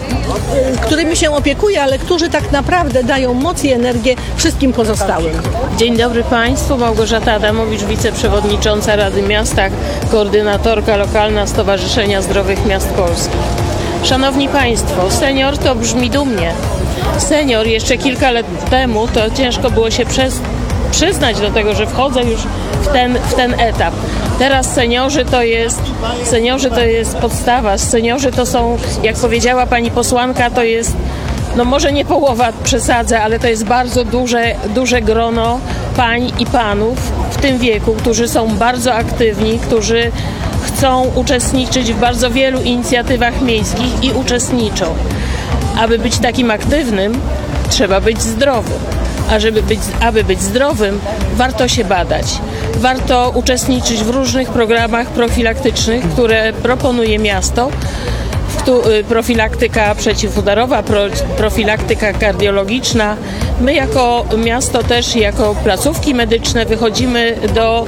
y, którymi się opiekuje, ale którzy tak naprawdę dają moc i energię wszystkim pozostałym. Dzień dobry Państwu, Małgorzata Adamowicz, wiceprzewodnicząca Rady Miasta, koordynatorka lokalna Stowarzyszenia Zdrowych Miast Polskich. Szanowni Państwo, senior to brzmi dumnie. Senior jeszcze kilka lat temu to ciężko było się przez, przyznać do tego, że wchodzę już w ten, w ten etap. Teraz seniorzy to jest, seniorzy to jest podstawa, seniorzy to są, jak powiedziała pani posłanka, to jest no może nie połowa, przesadzę, ale to jest bardzo duże, duże grono pań i panów w tym wieku, którzy są bardzo aktywni, którzy chcą uczestniczyć w bardzo wielu inicjatywach miejskich i uczestniczą. Aby być takim aktywnym, trzeba być zdrowym. A żeby być, aby być zdrowym, warto się badać. Warto uczestniczyć w różnych programach profilaktycznych, które proponuje miasto. Profilaktyka przeciwudarowa, profilaktyka kardiologiczna. My jako miasto też, jako placówki medyczne wychodzimy do,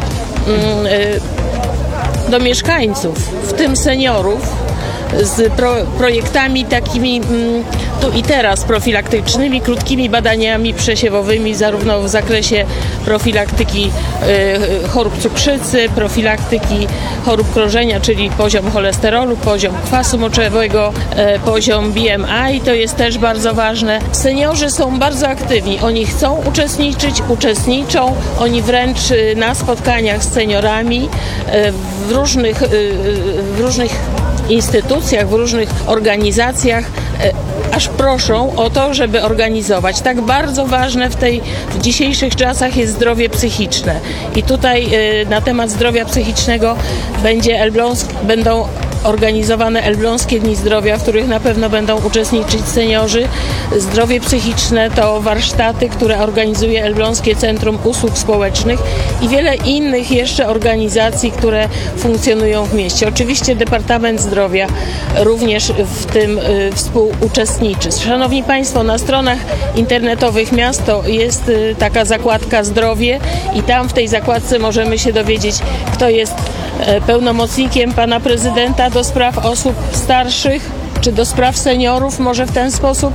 do mieszkańców, w tym seniorów, z pro, projektami takimi tu i teraz profilaktycznymi, krótkimi badaniami przesiewowymi, zarówno w zakresie profilaktyki y, chorób cukrzycy, profilaktyki chorób krążenia, czyli poziom cholesterolu, poziom kwasu moczowego, y, poziom B M I, to jest też bardzo ważne. Seniorzy są bardzo aktywni, oni chcą uczestniczyć, uczestniczą, oni wręcz y, na spotkaniach z seniorami y, w różnych, y, w różnych instytucjach, w różnych organizacjach aż proszą o to, żeby organizować. Tak bardzo ważne w, tej, w dzisiejszych czasach jest zdrowie psychiczne. I tutaj na temat zdrowia psychicznego będzie Elbląsk, będą organizowane Elbląskie Dni Zdrowia, w których na pewno będą uczestniczyć seniorzy. Zdrowie psychiczne to warsztaty, które organizuje Elbląskie Centrum Usług Społecznych i wiele innych jeszcze organizacji, które funkcjonują w mieście. Oczywiście Departament Zdrowia również w tym y, współuczestniczy. Szanowni Państwo, na stronach internetowych miasto jest y, taka zakładka zdrowie i tam w tej zakładce możemy się dowiedzieć, kto jest y, pełnomocnikiem pana prezydenta do spraw osób starszych czy do spraw seniorów, może w ten sposób,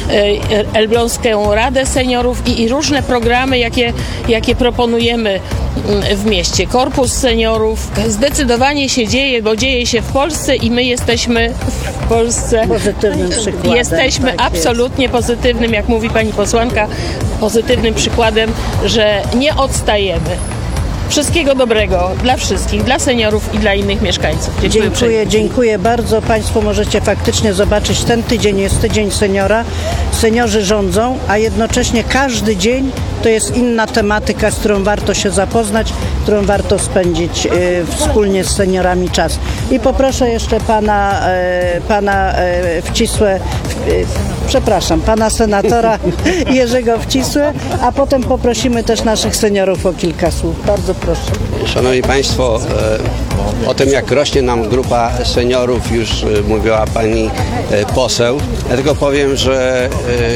Elbląską Radę Seniorów i, i różne programy, jakie, jakie proponujemy w mieście. Korpus Seniorów. Zdecydowanie się dzieje, bo dzieje się w Polsce i my jesteśmy w Polsce. Pozytywnym przykładem. Jesteśmy tak absolutnie jest. pozytywnym, jak mówi pani posłanka, pozytywnym przykładem, że nie odstajemy. Wszystkiego dobrego dla wszystkich, dla seniorów i dla innych mieszkańców. Dziękuję, Dziękuję, dziękuję bardzo. Państwo możecie faktycznie zobaczyć, ten tydzień jest Tydzień Seniora. Seniorzy rządzą, a jednocześnie każdy dzień to jest inna tematyka, z którą warto się zapoznać, którą warto spędzić y, wspólnie z seniorami czas. I poproszę jeszcze pana, y, pana y, Wcisłe, y, przepraszam, pana senatora Jerzego Wcisłe, a potem poprosimy też naszych seniorów o kilka słów. Bardzo proszę. Szanowni Państwo, o tym jak rośnie nam grupa seniorów już mówiła pani poseł. Ja tylko powiem, że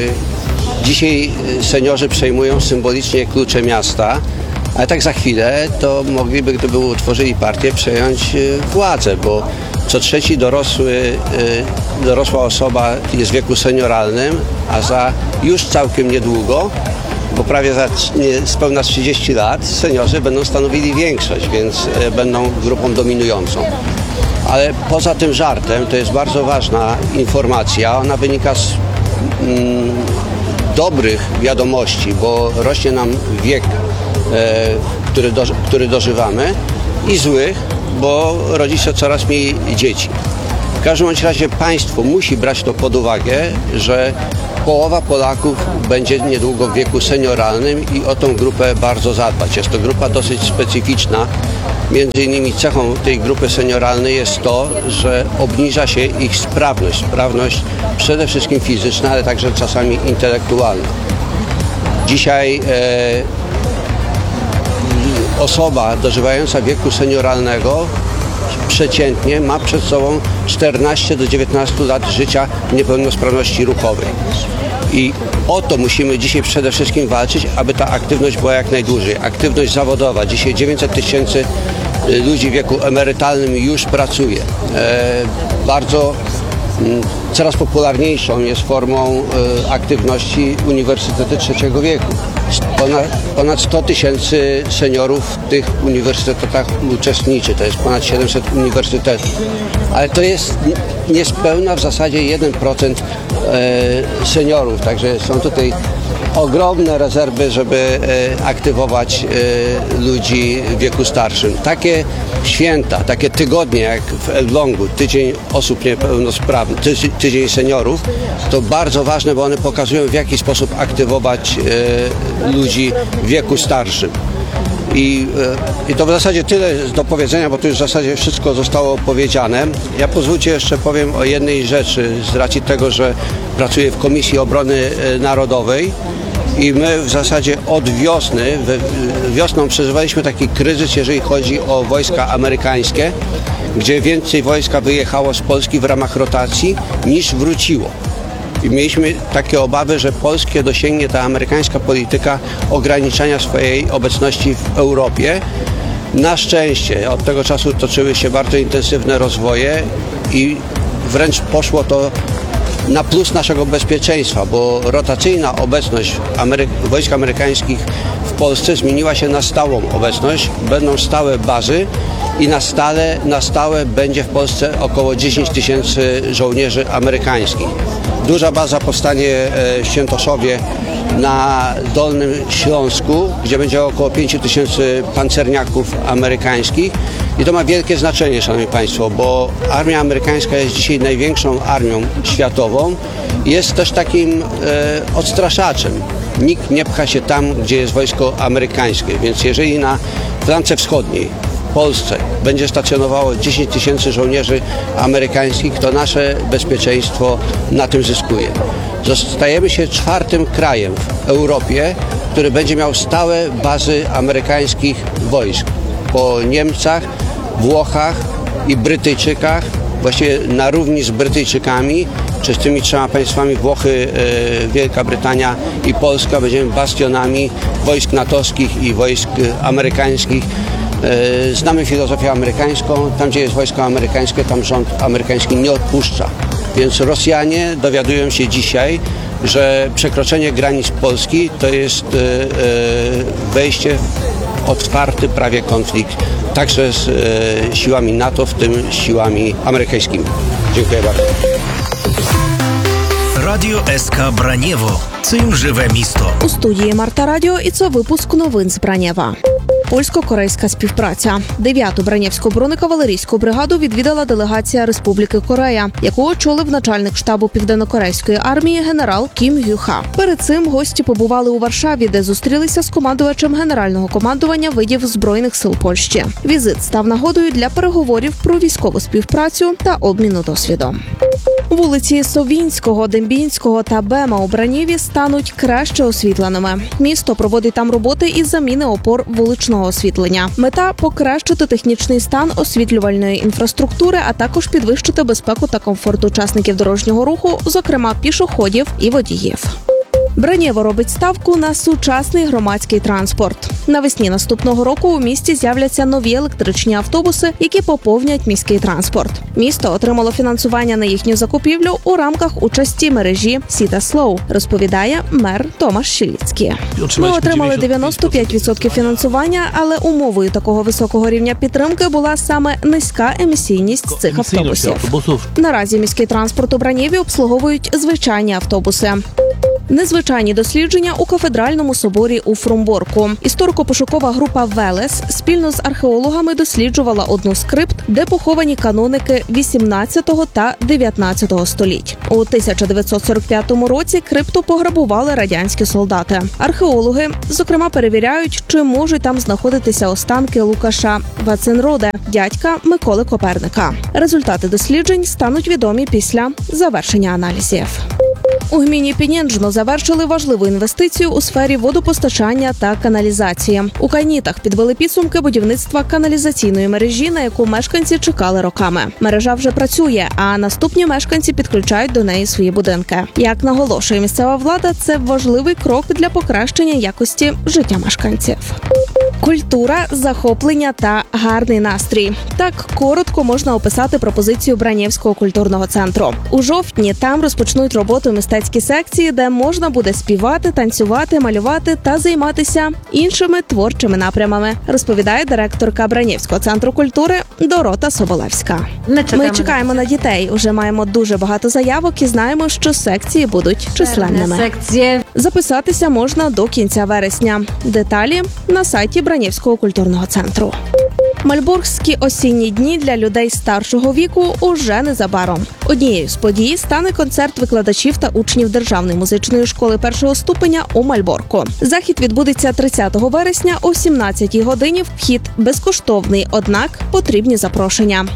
dzisiaj seniorzy przejmują symbolicznie klucze miasta, ale tak za chwilę to mogliby, gdyby utworzyli partię, przejąć władzę, bo co trzeci dorosły, dorosła osoba jest w wieku senioralnym, a za już całkiem niedługo, bo prawie za niespełna trzydzieści lat seniorzy będą stanowili większość, więc będą grupą dominującą. Ale poza tym żartem, to jest bardzo ważna informacja, ona wynika z mm, dobrych wiadomości, bo rośnie nam wiek, e, który, do, który dożywamy, i złych, bo rodzi się coraz mniej dzieci. W każdym bądź razie państwo musi brać to pod uwagę, że połowa Polaków będzie niedługo w wieku senioralnym i o tą grupę bardzo zadbać. Jest to grupa dosyć specyficzna. Między innymi cechą tej grupy senioralnej jest to, że obniża się ich sprawność. Sprawność przede wszystkim fizyczna, ale także czasami intelektualna. Dzisiaj e, osoba dożywająca wieku senioralnego przeciętnie ma przed sobą czternaście do dziewiętnastu lat życia niepełnosprawności ruchowej. I o to musimy dzisiaj przede wszystkim walczyć, aby ta aktywność była jak najdłużej. Aktywność zawodowa. Dzisiaj dziewięćset tysięcy ludzi w wieku emerytalnym już pracuje. E, bardzo m, coraz popularniejszą jest formą e, aktywności uniwersytety trzeciego wieku. Ponad, ponad sto tysięcy seniorów w tych uniwersytetach uczestniczy. To jest ponad siedemset uniwersytetów. Ale to jest niespełna w zasadzie jeden procent e, seniorów. Także są tutaj ogromne rezerwy, żeby e, aktywować e, ludzi w wieku starszym. Takie święta, takie tygodnie jak w Elblągu, Tydzień Osób Niepełnosprawnych, tydzień, tydzień Seniorów, to bardzo ważne, bo one pokazują, w jaki sposób aktywować e, ludzi w wieku starszym. I, I to w zasadzie tyle do powiedzenia, bo tu już w zasadzie wszystko zostało powiedziane. Ja pozwólcie jeszcze powiem o jednej rzeczy z racji tego, że pracuję w Komisji Obrony Narodowej i my w zasadzie od wiosny, wiosną przeżywaliśmy taki kryzys, jeżeli chodzi o wojska amerykańskie, gdzie więcej wojska wyjechało z Polski w ramach rotacji niż wróciło. I mieliśmy takie obawy, że Polskie dosięgnie ta amerykańska polityka ograniczania swojej obecności w Europie. Na szczęście od tego czasu toczyły się bardzo intensywne rozwoje i wręcz poszło to na plus naszego bezpieczeństwa, bo rotacyjna obecność Amery- wojsk amerykańskich w Polsce zmieniła się na stałą obecność. Będą stałe bazy i na stale, na stałe będzie w Polsce około dziesięć tysięcy żołnierzy amerykańskich. Duża baza powstanie w Świętoszowie na Dolnym Śląsku, gdzie będzie około pięć tysięcy pancerniaków amerykańskich. I to ma wielkie znaczenie, szanowni państwo, bo armia amerykańska jest dzisiaj największą armią światową. Jest też takim e, odstraszaczem. Nikt nie pcha się tam, gdzie jest wojsko amerykańskie. Więc jeżeli na flance wschodniej w Polsce będzie stacjonowało dziesięć tysięcy żołnierzy amerykańskich, to nasze bezpieczeństwo na tym zyskuje. Zostajemy się czwartym krajem w Europie, który będzie miał stałe bazy amerykańskich wojsk. Po Niemcach, Włochach i Brytyjczykach, właściwie na równi z Brytyjczykami, czy z tymi trzema państwami Włochy, e, Wielka Brytania i Polska, będziemy bastionami wojsk natowskich i wojsk amerykańskich. E, znamy filozofię amerykańską, tam gdzie jest wojsko amerykańskie, tam rząd amerykański nie odpuszcza. Więc Rosjanie dowiadują się dzisiaj, że przekroczenie granic Polski to jest e, e, wejście w otwarty prawie konflikt, także z e, siłami NATO, w tym siłami amerykańskimi. Dziękuję bardzo. Радіо СК Бранєво. Цим живе місто. У студії Марта Радіо, і це випуск новин з Бранєва. Польсько-корейська співпраця. Дев'яту Бранєвську бронекавалерійську бригаду відвідала делегація Республіки Корея, яку очолив начальник штабу Південно-Корейської армії генерал Кім Гю-ха. Перед цим гості побували у Варшаві, де зустрілися з командувачем Генерального командування видів Збройних сил Польщі. Візит став нагодою для переговорів про військову співпрацю та обміну досвідом. Вулиці Совінського, Дембінського та Бема у Бранєві стануть краще освітленими. Місто проводить там роботи із заміни опор вуличного освітлення. Мета – покращити технічний стан освітлювальної інфраструктури, а також підвищити безпеку та комфорт учасників дорожнього руху, зокрема пішоходів і водіїв. Бранєво робить ставку на сучасний громадський транспорт. Навесні наступного року у місті з'являться нові електричні автобуси, які поповнять міський транспорт. Місто отримало фінансування на їхню закупівлю у рамках участі мережі «Сіта Слоу», розповідає мер Томаш Щіліцький. Ми отримали дев'яносто п'ять відсотків фінансування, але умовою такого високого рівня підтримки була саме низька емісійність цих автобусів. Наразі міський транспорт у Бранєві обслуговують звичайні автобуси. Незвичайні дослідження у кафедральному соборі у Фрумборку. Історико-пошукова група «Велес» спільно з археологами досліджувала одну з крипт, де поховані каноники вісімнадцятого та дев'ятнадцятого століть. У тисяча дев'ятсот сорок п'ятому році крипту пограбували радянські солдати. Археологи, зокрема, перевіряють, чи можуть там знаходитися останки Лукаша Ваценроде, дядька Миколи Коперника. Результати досліджень стануть відомі після завершення аналізів. У гміні Пінєнджно завершили важливу інвестицію у сфері водопостачання та каналізації. У Кайнітах підвели підсумки будівництва каналізаційної мережі, на яку мешканці чекали роками. Мережа вже працює, а наступні мешканці підключають до неї свої будинки. Як наголошує місцева влада, це важливий крок для покращення якості життя мешканців. Культура, захоплення та гарний настрій. Так коротко можна описати пропозицію Бранєвського культурного центру. У жовтні там розпочнуть роботу мистецькі секції, де можна буде співати, танцювати, малювати та займатися іншими творчими напрямами, розповідає директорка Бранєвського центру культури Дорота Соболевська. Ми чекаємо на дітей. Уже маємо дуже багато заявок і знаємо, що секції будуть численними. Записатися можна до кінця вересня. Деталі на сайті Бранєвського культурного центру. Мальборгські осінні дні для людей старшого віку уже незабаром. Однією з подій стане концерт викладачів та учнів Державної музичної школи першого ступеня у Мальборку. Захід відбудеться тридцятого вересня о сімнадцятій годині. Вхід безкоштовний, однак потрібні запрошення.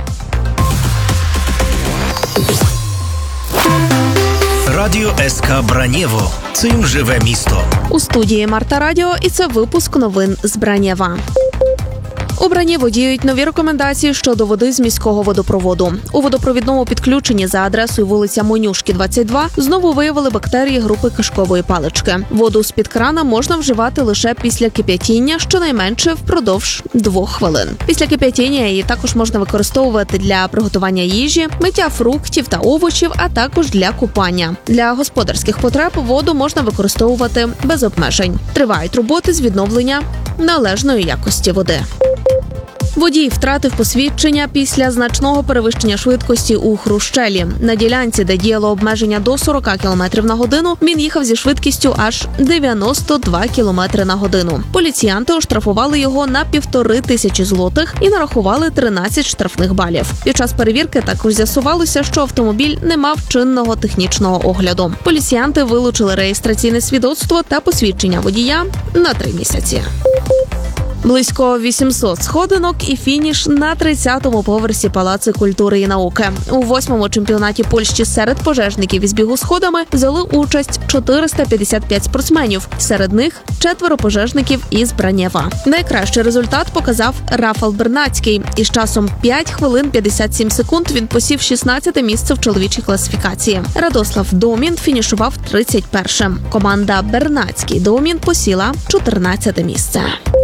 Радіо СК Бранєво. Цим живе місто. У студії Марта Радіо, і це випуск новин з Бранєва. У Бранєво діють нові рекомендації щодо води з міського водопроводу. У водопровідному підключенні за адресою вулиця Монюшки, двадцять два, знову виявили бактерії групи кишкової палички. Воду з-під крана можна вживати лише після кип'ятіння, щонайменше впродовж двох хвилин. Після кип'ятіння її також можна використовувати для приготування їжі, миття фруктів та овочів, а також для купання. Для господарських потреб воду можна використовувати без обмежень. Тривають роботи з відновлення належної якості води. Водій втратив посвідчення після значного перевищення швидкості у Хрущелі. На ділянці, де діяло обмеження до сорок кілометрів на годину, він їхав зі швидкістю аж дев'яносто два кілометри на годину. Поліціянти оштрафували його на півтори тисячі злотих і нарахували тринадцять штрафних балів. Під час перевірки також з'ясувалося, що автомобіль не мав чинного технічного огляду. Поліціянти вилучили реєстраційне свідоцтво та посвідчення водія на три місяці. Близько вісімсот сходинок і фініш на тридцятому поверсі Палацу культури і науки. У восьмому чемпіонаті Польщі серед пожежників із бігу сходами взяли участь чотириста п'ятдесят п'ять спортсменів. Серед них четверо пожежників із Бранєва. Найкращий результат показав Рафал Бернацький. Із часом п'ять хвилин п'ятдесят сім секунд він посів шістнадцяте місце в чоловічій класифікації. Радослав Домін фінішував тридцять першим. Команда Бернацький Домін посіла чотирнадцяте місце.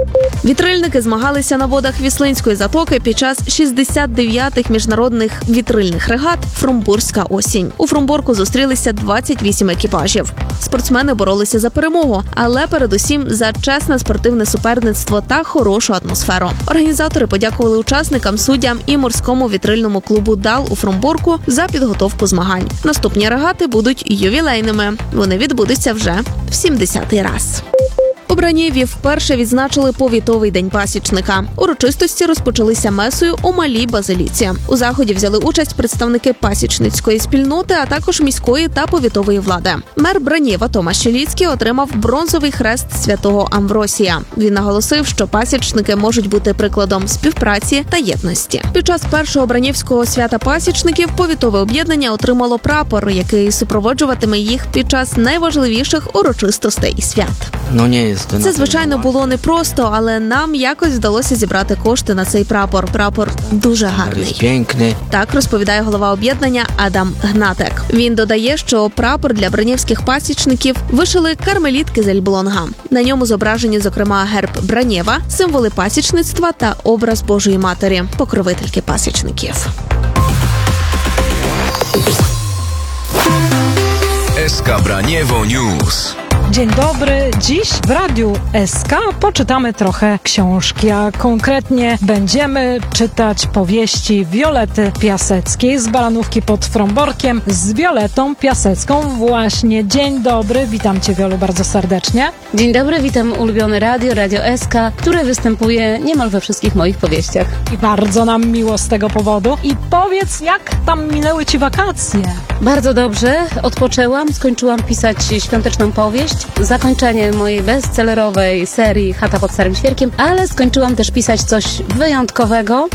Вітрильники змагалися на водах Віслинської затоки під час шістдесят дев'ятих міжнародних вітрильних регат «Фромбурзька осінь». У Фромбурку зустрілися двадцять вісім екіпажів. Спортсмени боролися за перемогу, але передусім за чесне спортивне суперництво та хорошу атмосферу. Організатори подякували учасникам, суддям і морському вітрильному клубу «Дал» у Фромбурку за підготовку змагань. Наступні регати будуть ювілейними. Вони відбудуться вже в сімдесятий раз. У Бранєві вперше відзначили повітовий день пасічника. Урочистості розпочалися месою у Малій Базиліці. У заході взяли участь представники пасічницької спільноти, а також міської та повітової влади. Мер Бранєва Томаш Щеліцький отримав бронзовий хрест святого Амвросія. Він наголосив, що пасічники можуть бути прикладом співпраці та єдності. Під час першого бранєвського свята пасічників повітове об'єднання отримало прапор, який супроводжуватиме їх під час найважливіших урочистостей і свят. Ну, ні, Це, звичайно, було непросто, але нам якось вдалося зібрати кошти на цей прапор. Прапор дуже гарний. Пєнкний. Так розповідає голова об'єднання Адам Гнатек. Він додає, що прапор для бранєвських пасічників вишили кармелітки з Ельблонга. На ньому зображені, зокрема, герб Бранєва, символи пасічництва та образ Божої Матері, покровительки пасічників. S K Braniewo News. Dzień dobry. Dziś w Radiu S K poczytamy trochę książki, a konkretnie będziemy czytać powieści Wiolety Piaseckiej z Baranówki pod Fromborkiem z Wioletą Piasecką. Właśnie. Dzień dobry. Witam Cię, Wiolu, bardzo serdecznie. Dzień dobry, witam ulubione radio, Radio S K, które występuje niemal we wszystkich moich powieściach. I bardzo nam miło z tego powodu. I powiedz, jak tam minęły Ci wakacje? Bardzo dobrze. Odpoczęłam, skończyłam pisać świąteczną powieść. Zakończenie mojej bestsellerowej serii Chata pod Starym Świerkiem, ale skończyłam też pisać coś wyjątkowego,